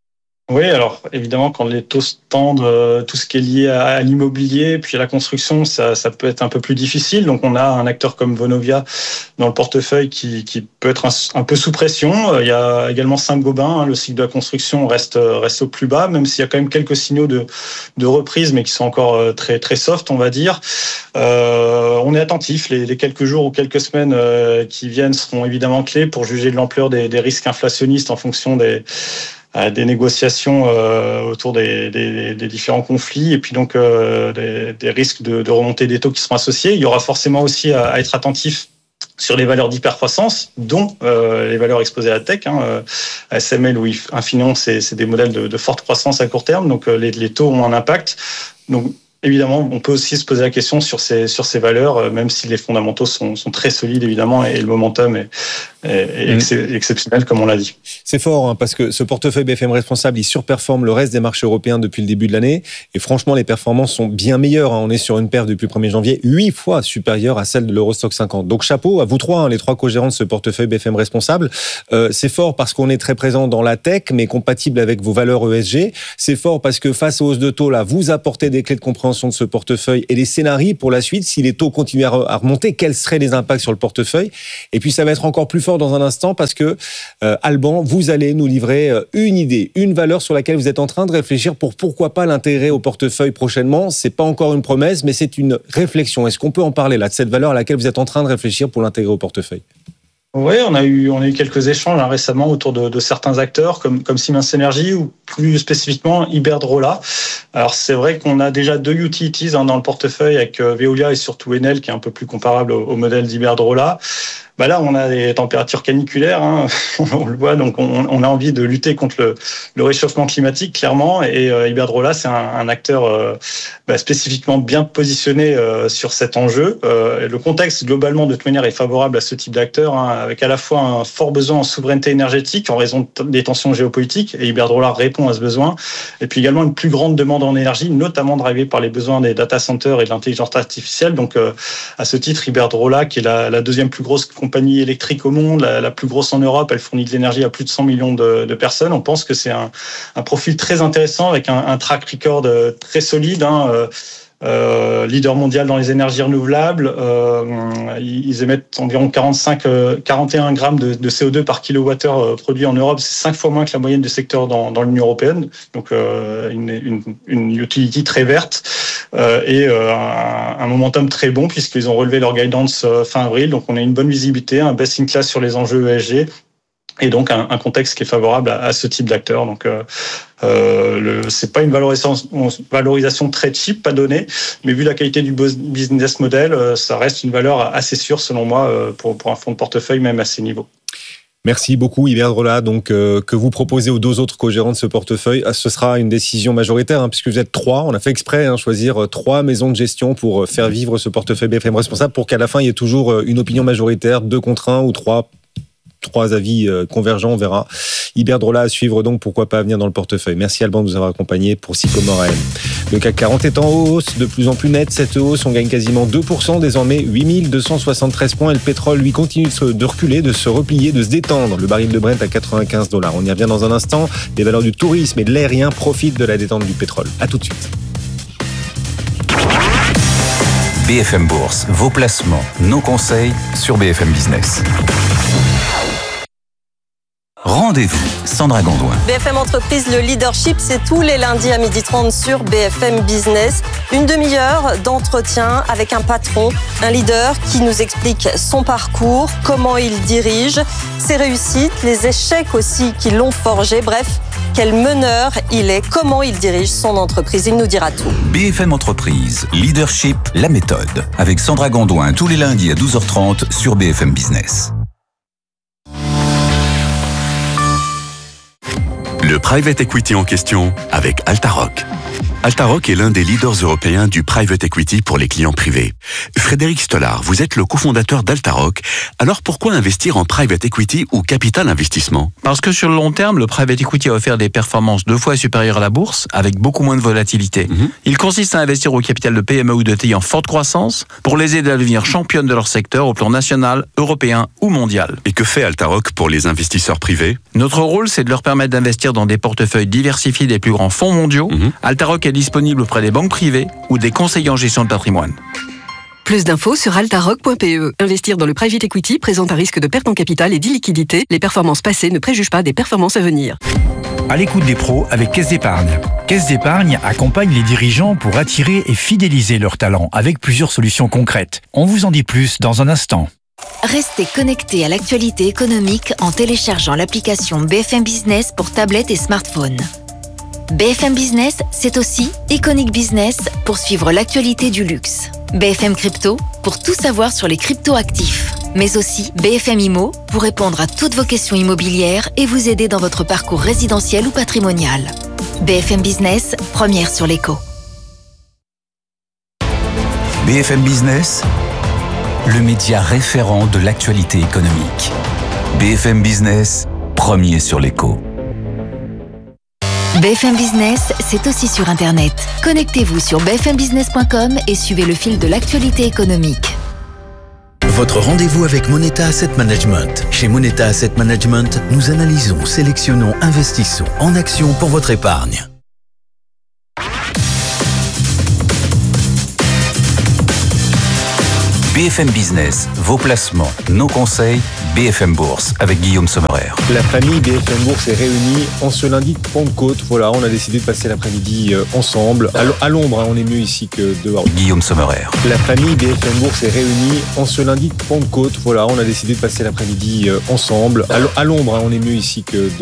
Oui, alors évidemment, quand les taux se tendent, euh, tout ce qui est lié à, à l'immobilier, puis à la construction, ça, ça peut être un peu plus difficile. Donc on a un acteur comme Vonovia dans le portefeuille qui, qui peut être un, un peu sous pression. Il y a également Saint-Gobain, hein, le cycle de la construction reste, reste au plus bas, même s'il y a quand même quelques signaux de, de reprise, mais qui sont encore très, très soft, on va dire. Euh, on est attentif. Les, les quelques jours ou quelques semaines euh, qui viennent seront évidemment clés pour juger de l'ampleur des, des risques inflationnistes en fonction des des négociations euh, autour des, des, des différents conflits et puis donc euh, des, des risques de, de remontée des taux qui seront associés. Il y aura forcément aussi à, à être attentif sur les valeurs d'hypercroissance, dont euh, les valeurs exposées à la tech. Hein, euh, A S M L ou Infineon, c'est, c'est des modèles de, de forte croissance à court terme, donc euh, les, les taux ont un impact. Donc évidemment, on peut aussi se poser la question sur ces, sur ces valeurs, euh, même si les fondamentaux sont, sont très solides, évidemment, et le momentum est, est, est mmh. exceptionnel, comme on l'a dit. C'est fort, hein, parce que ce portefeuille B F M Responsable, il surperforme le reste des marchés européens depuis le début de l'année. Et franchement, les performances sont bien meilleures. Hein. On est sur une perf depuis le premier janvier, huit fois supérieure à celle de l'Eurostoxx cinquante. Donc chapeau à vous trois, hein, les trois co-gérants de ce portefeuille B F M Responsable. Euh, c'est fort parce qu'on est très présent dans la tech, mais compatible avec vos valeurs E S G. C'est fort parce que face aux hausses de taux, là, vous apportez des clés de compréhension de ce portefeuille et les scénarios pour la suite. Si les taux continuent à remonter, quels seraient les impacts sur le portefeuille? Et puis ça va être encore plus fort dans un instant parce que euh, Alban, vous allez nous livrer une idée, une valeur sur laquelle vous êtes en train de réfléchir pour pourquoi pas l'intégrer au portefeuille prochainement. C'est pas encore une promesse, mais c'est une réflexion. Est-ce qu'on peut en parler là de cette valeur à laquelle vous êtes en train de réfléchir pour l'intégrer au portefeuille? Oui, on a eu on a eu quelques échanges hein, récemment autour de, de certains acteurs comme comme Siemens Energy ou plus spécifiquement Iberdrola. Alors c'est vrai qu'on a déjà deux utilities hein, dans le portefeuille avec euh, Veolia et surtout Enel qui est un peu plus comparable au, au modèle d'Iberdrola. Bah là, on a des températures caniculaires, hein, on le voit, donc on, on a envie de lutter contre le, le réchauffement climatique, clairement. Et euh, Iberdrola, c'est un, un acteur euh, bah, spécifiquement bien positionné euh, sur cet enjeu. Euh, le contexte, globalement, de toute manière, est favorable à ce type d'acteur, hein, avec à la fois un fort besoin en souveraineté énergétique en raison des tensions géopolitiques, et Iberdrola répond à ce besoin. Et puis également une plus grande demande en énergie, notamment drivée par les besoins des data centers et de l'intelligence artificielle. Donc, euh, à ce titre, Iberdrola, qui est la, la deuxième plus grosse compagnie électrique au monde, la, la plus grosse en Europe, elle fournit de l'énergie à plus de cent millions de, de personnes. On pense que c'est un, un profil très intéressant avec un, un track record très solide, hein, euh, euh, leader mondial dans les énergies renouvelables. Euh, ils émettent environ quarante-cinq, quarante et un grammes de, de C O deux par kilowattheure produit en Europe. C'est cinq fois moins que la moyenne du secteur dans, dans l'Union européenne. Donc euh, une, une, une utility très verte euh, et euh, un, un momentum très bon puisqu'ils ont relevé leur guidance fin avril. Donc on a une bonne visibilité, un best in class sur les enjeux E S G. Et donc un, un contexte qui est favorable à, à ce type d'acteur. Donc euh, euh, le, c'est pas une valorisation, valorisation très cheap, pas donnée, mais vu la qualité du business model, euh, ça reste une valeur assez sûre selon moi euh, pour, pour un fonds de portefeuille même à ces niveaux. Merci beaucoup Iberdrola, donc euh, que vous proposez aux deux autres co-gérants de ce portefeuille. Ce sera une décision majoritaire hein, puisque vous êtes trois. On a fait exprès hein, choisir trois maisons de gestion pour faire vivre ce portefeuille B F M Responsable pour qu'à la fin il y ait toujours une opinion majoritaire, deux contre un ou trois. Trois avis convergents, on verra. Iberdrola à suivre donc, pourquoi pas venir dans le portefeuille. Merci Alban de nous avoir accompagnés pour Sycomore A M. Le C A C quarante est en hausse, de plus en plus nette cette hausse, on gagne quasiment deux pour cent, désormais huit mille deux cent soixante-treize points et le pétrole lui continue de reculer, de se replier, de se détendre. Le baril de Brent à quatre-vingt-quinze dollars. On y revient dans un instant. Les valeurs du tourisme et de l'aérien profitent de la détente du pétrole. À tout de suite. B F M Bourse, vos placements, nos conseils sur B F M Business. Rendez-vous, Sandra Gondouin. B F M Entreprise, le leadership, c'est tous les lundis à midi trente sur B F M Business. Une demi-heure d'entretien avec un patron, un leader qui nous explique son parcours, comment il dirige, ses réussites, les échecs aussi qui l'ont forgé. Bref, quel meneur il est, comment il dirige son entreprise. Il nous dira tout. B F M Entreprise, leadership, la méthode. Avec Sandra Gondouin, tous les lundis à douze heures trente sur B F M Business. Le private equity en question avec Altaroc. Altaroc est l'un des leaders européens du private equity pour les clients privés. Frédéric Stollard, vous êtes le cofondateur d'Altaroc. Alors pourquoi investir en private equity ou capital investissement? Parce que sur le long terme, le private equity a offert des performances deux fois supérieures à la bourse, avec beaucoup moins de volatilité. Mmh. Il consiste à investir au capital de P M E ou de T I en forte croissance pour les aider à devenir championnes de leur secteur au plan national, européen ou mondial. Et que fait Altaroc pour les investisseurs privés? Notre rôle, c'est de leur permettre d'investir dans des portefeuilles diversifiés des plus grands fonds mondiaux. Mmh. Altaroc est disponible auprès des banques privées ou des conseillers en gestion de patrimoine. Plus d'infos sur altaroc point p e. Investir dans le private equity présente un risque de perte en capital et d'illiquidité. Les performances passées ne préjugent pas des performances à venir. À l'écoute des pros avec Caisse d'Épargne. Caisse d'Épargne accompagne les dirigeants pour attirer et fidéliser leurs talents avec plusieurs solutions concrètes. On vous en dit plus dans un instant. Restez connectés à l'actualité économique en téléchargeant l'application B F M Business pour tablette et smartphone. B F M Business, c'est aussi Iconic Business pour suivre l'actualité du luxe. B F M Crypto pour tout savoir sur les crypto-actifs. Mais aussi B F M Immo pour répondre à toutes vos questions immobilières et vous aider dans votre parcours résidentiel ou patrimonial. B F M Business, première sur l'écho. B F M Business, le média référent de l'actualité économique. B F M Business, premier sur l'écho. B F M Business, c'est aussi sur Internet. Connectez-vous sur b f m business point com et suivez le fil de l'actualité économique. Votre rendez-vous avec Moneta Asset Management. Chez Moneta Asset Management, nous analysons, sélectionnons, investissons en actions pour votre épargne. B F M Business, vos placements, nos conseils, B F M Bourse avec Guillaume Sommerer. La famille B F M Bourse est réunie en ce lundi de Pentecôte. Voilà, on a décidé de passer l'après-midi ensemble. À l'ombre, hein, on est mieux ici que dehors. Guillaume Sommerer. La famille B F M Bourse est réunie en ce lundi de Pentecôte. Voilà, on a décidé de passer l'après-midi ensemble. À l'ombre, hein, on est mieux ici que dehors.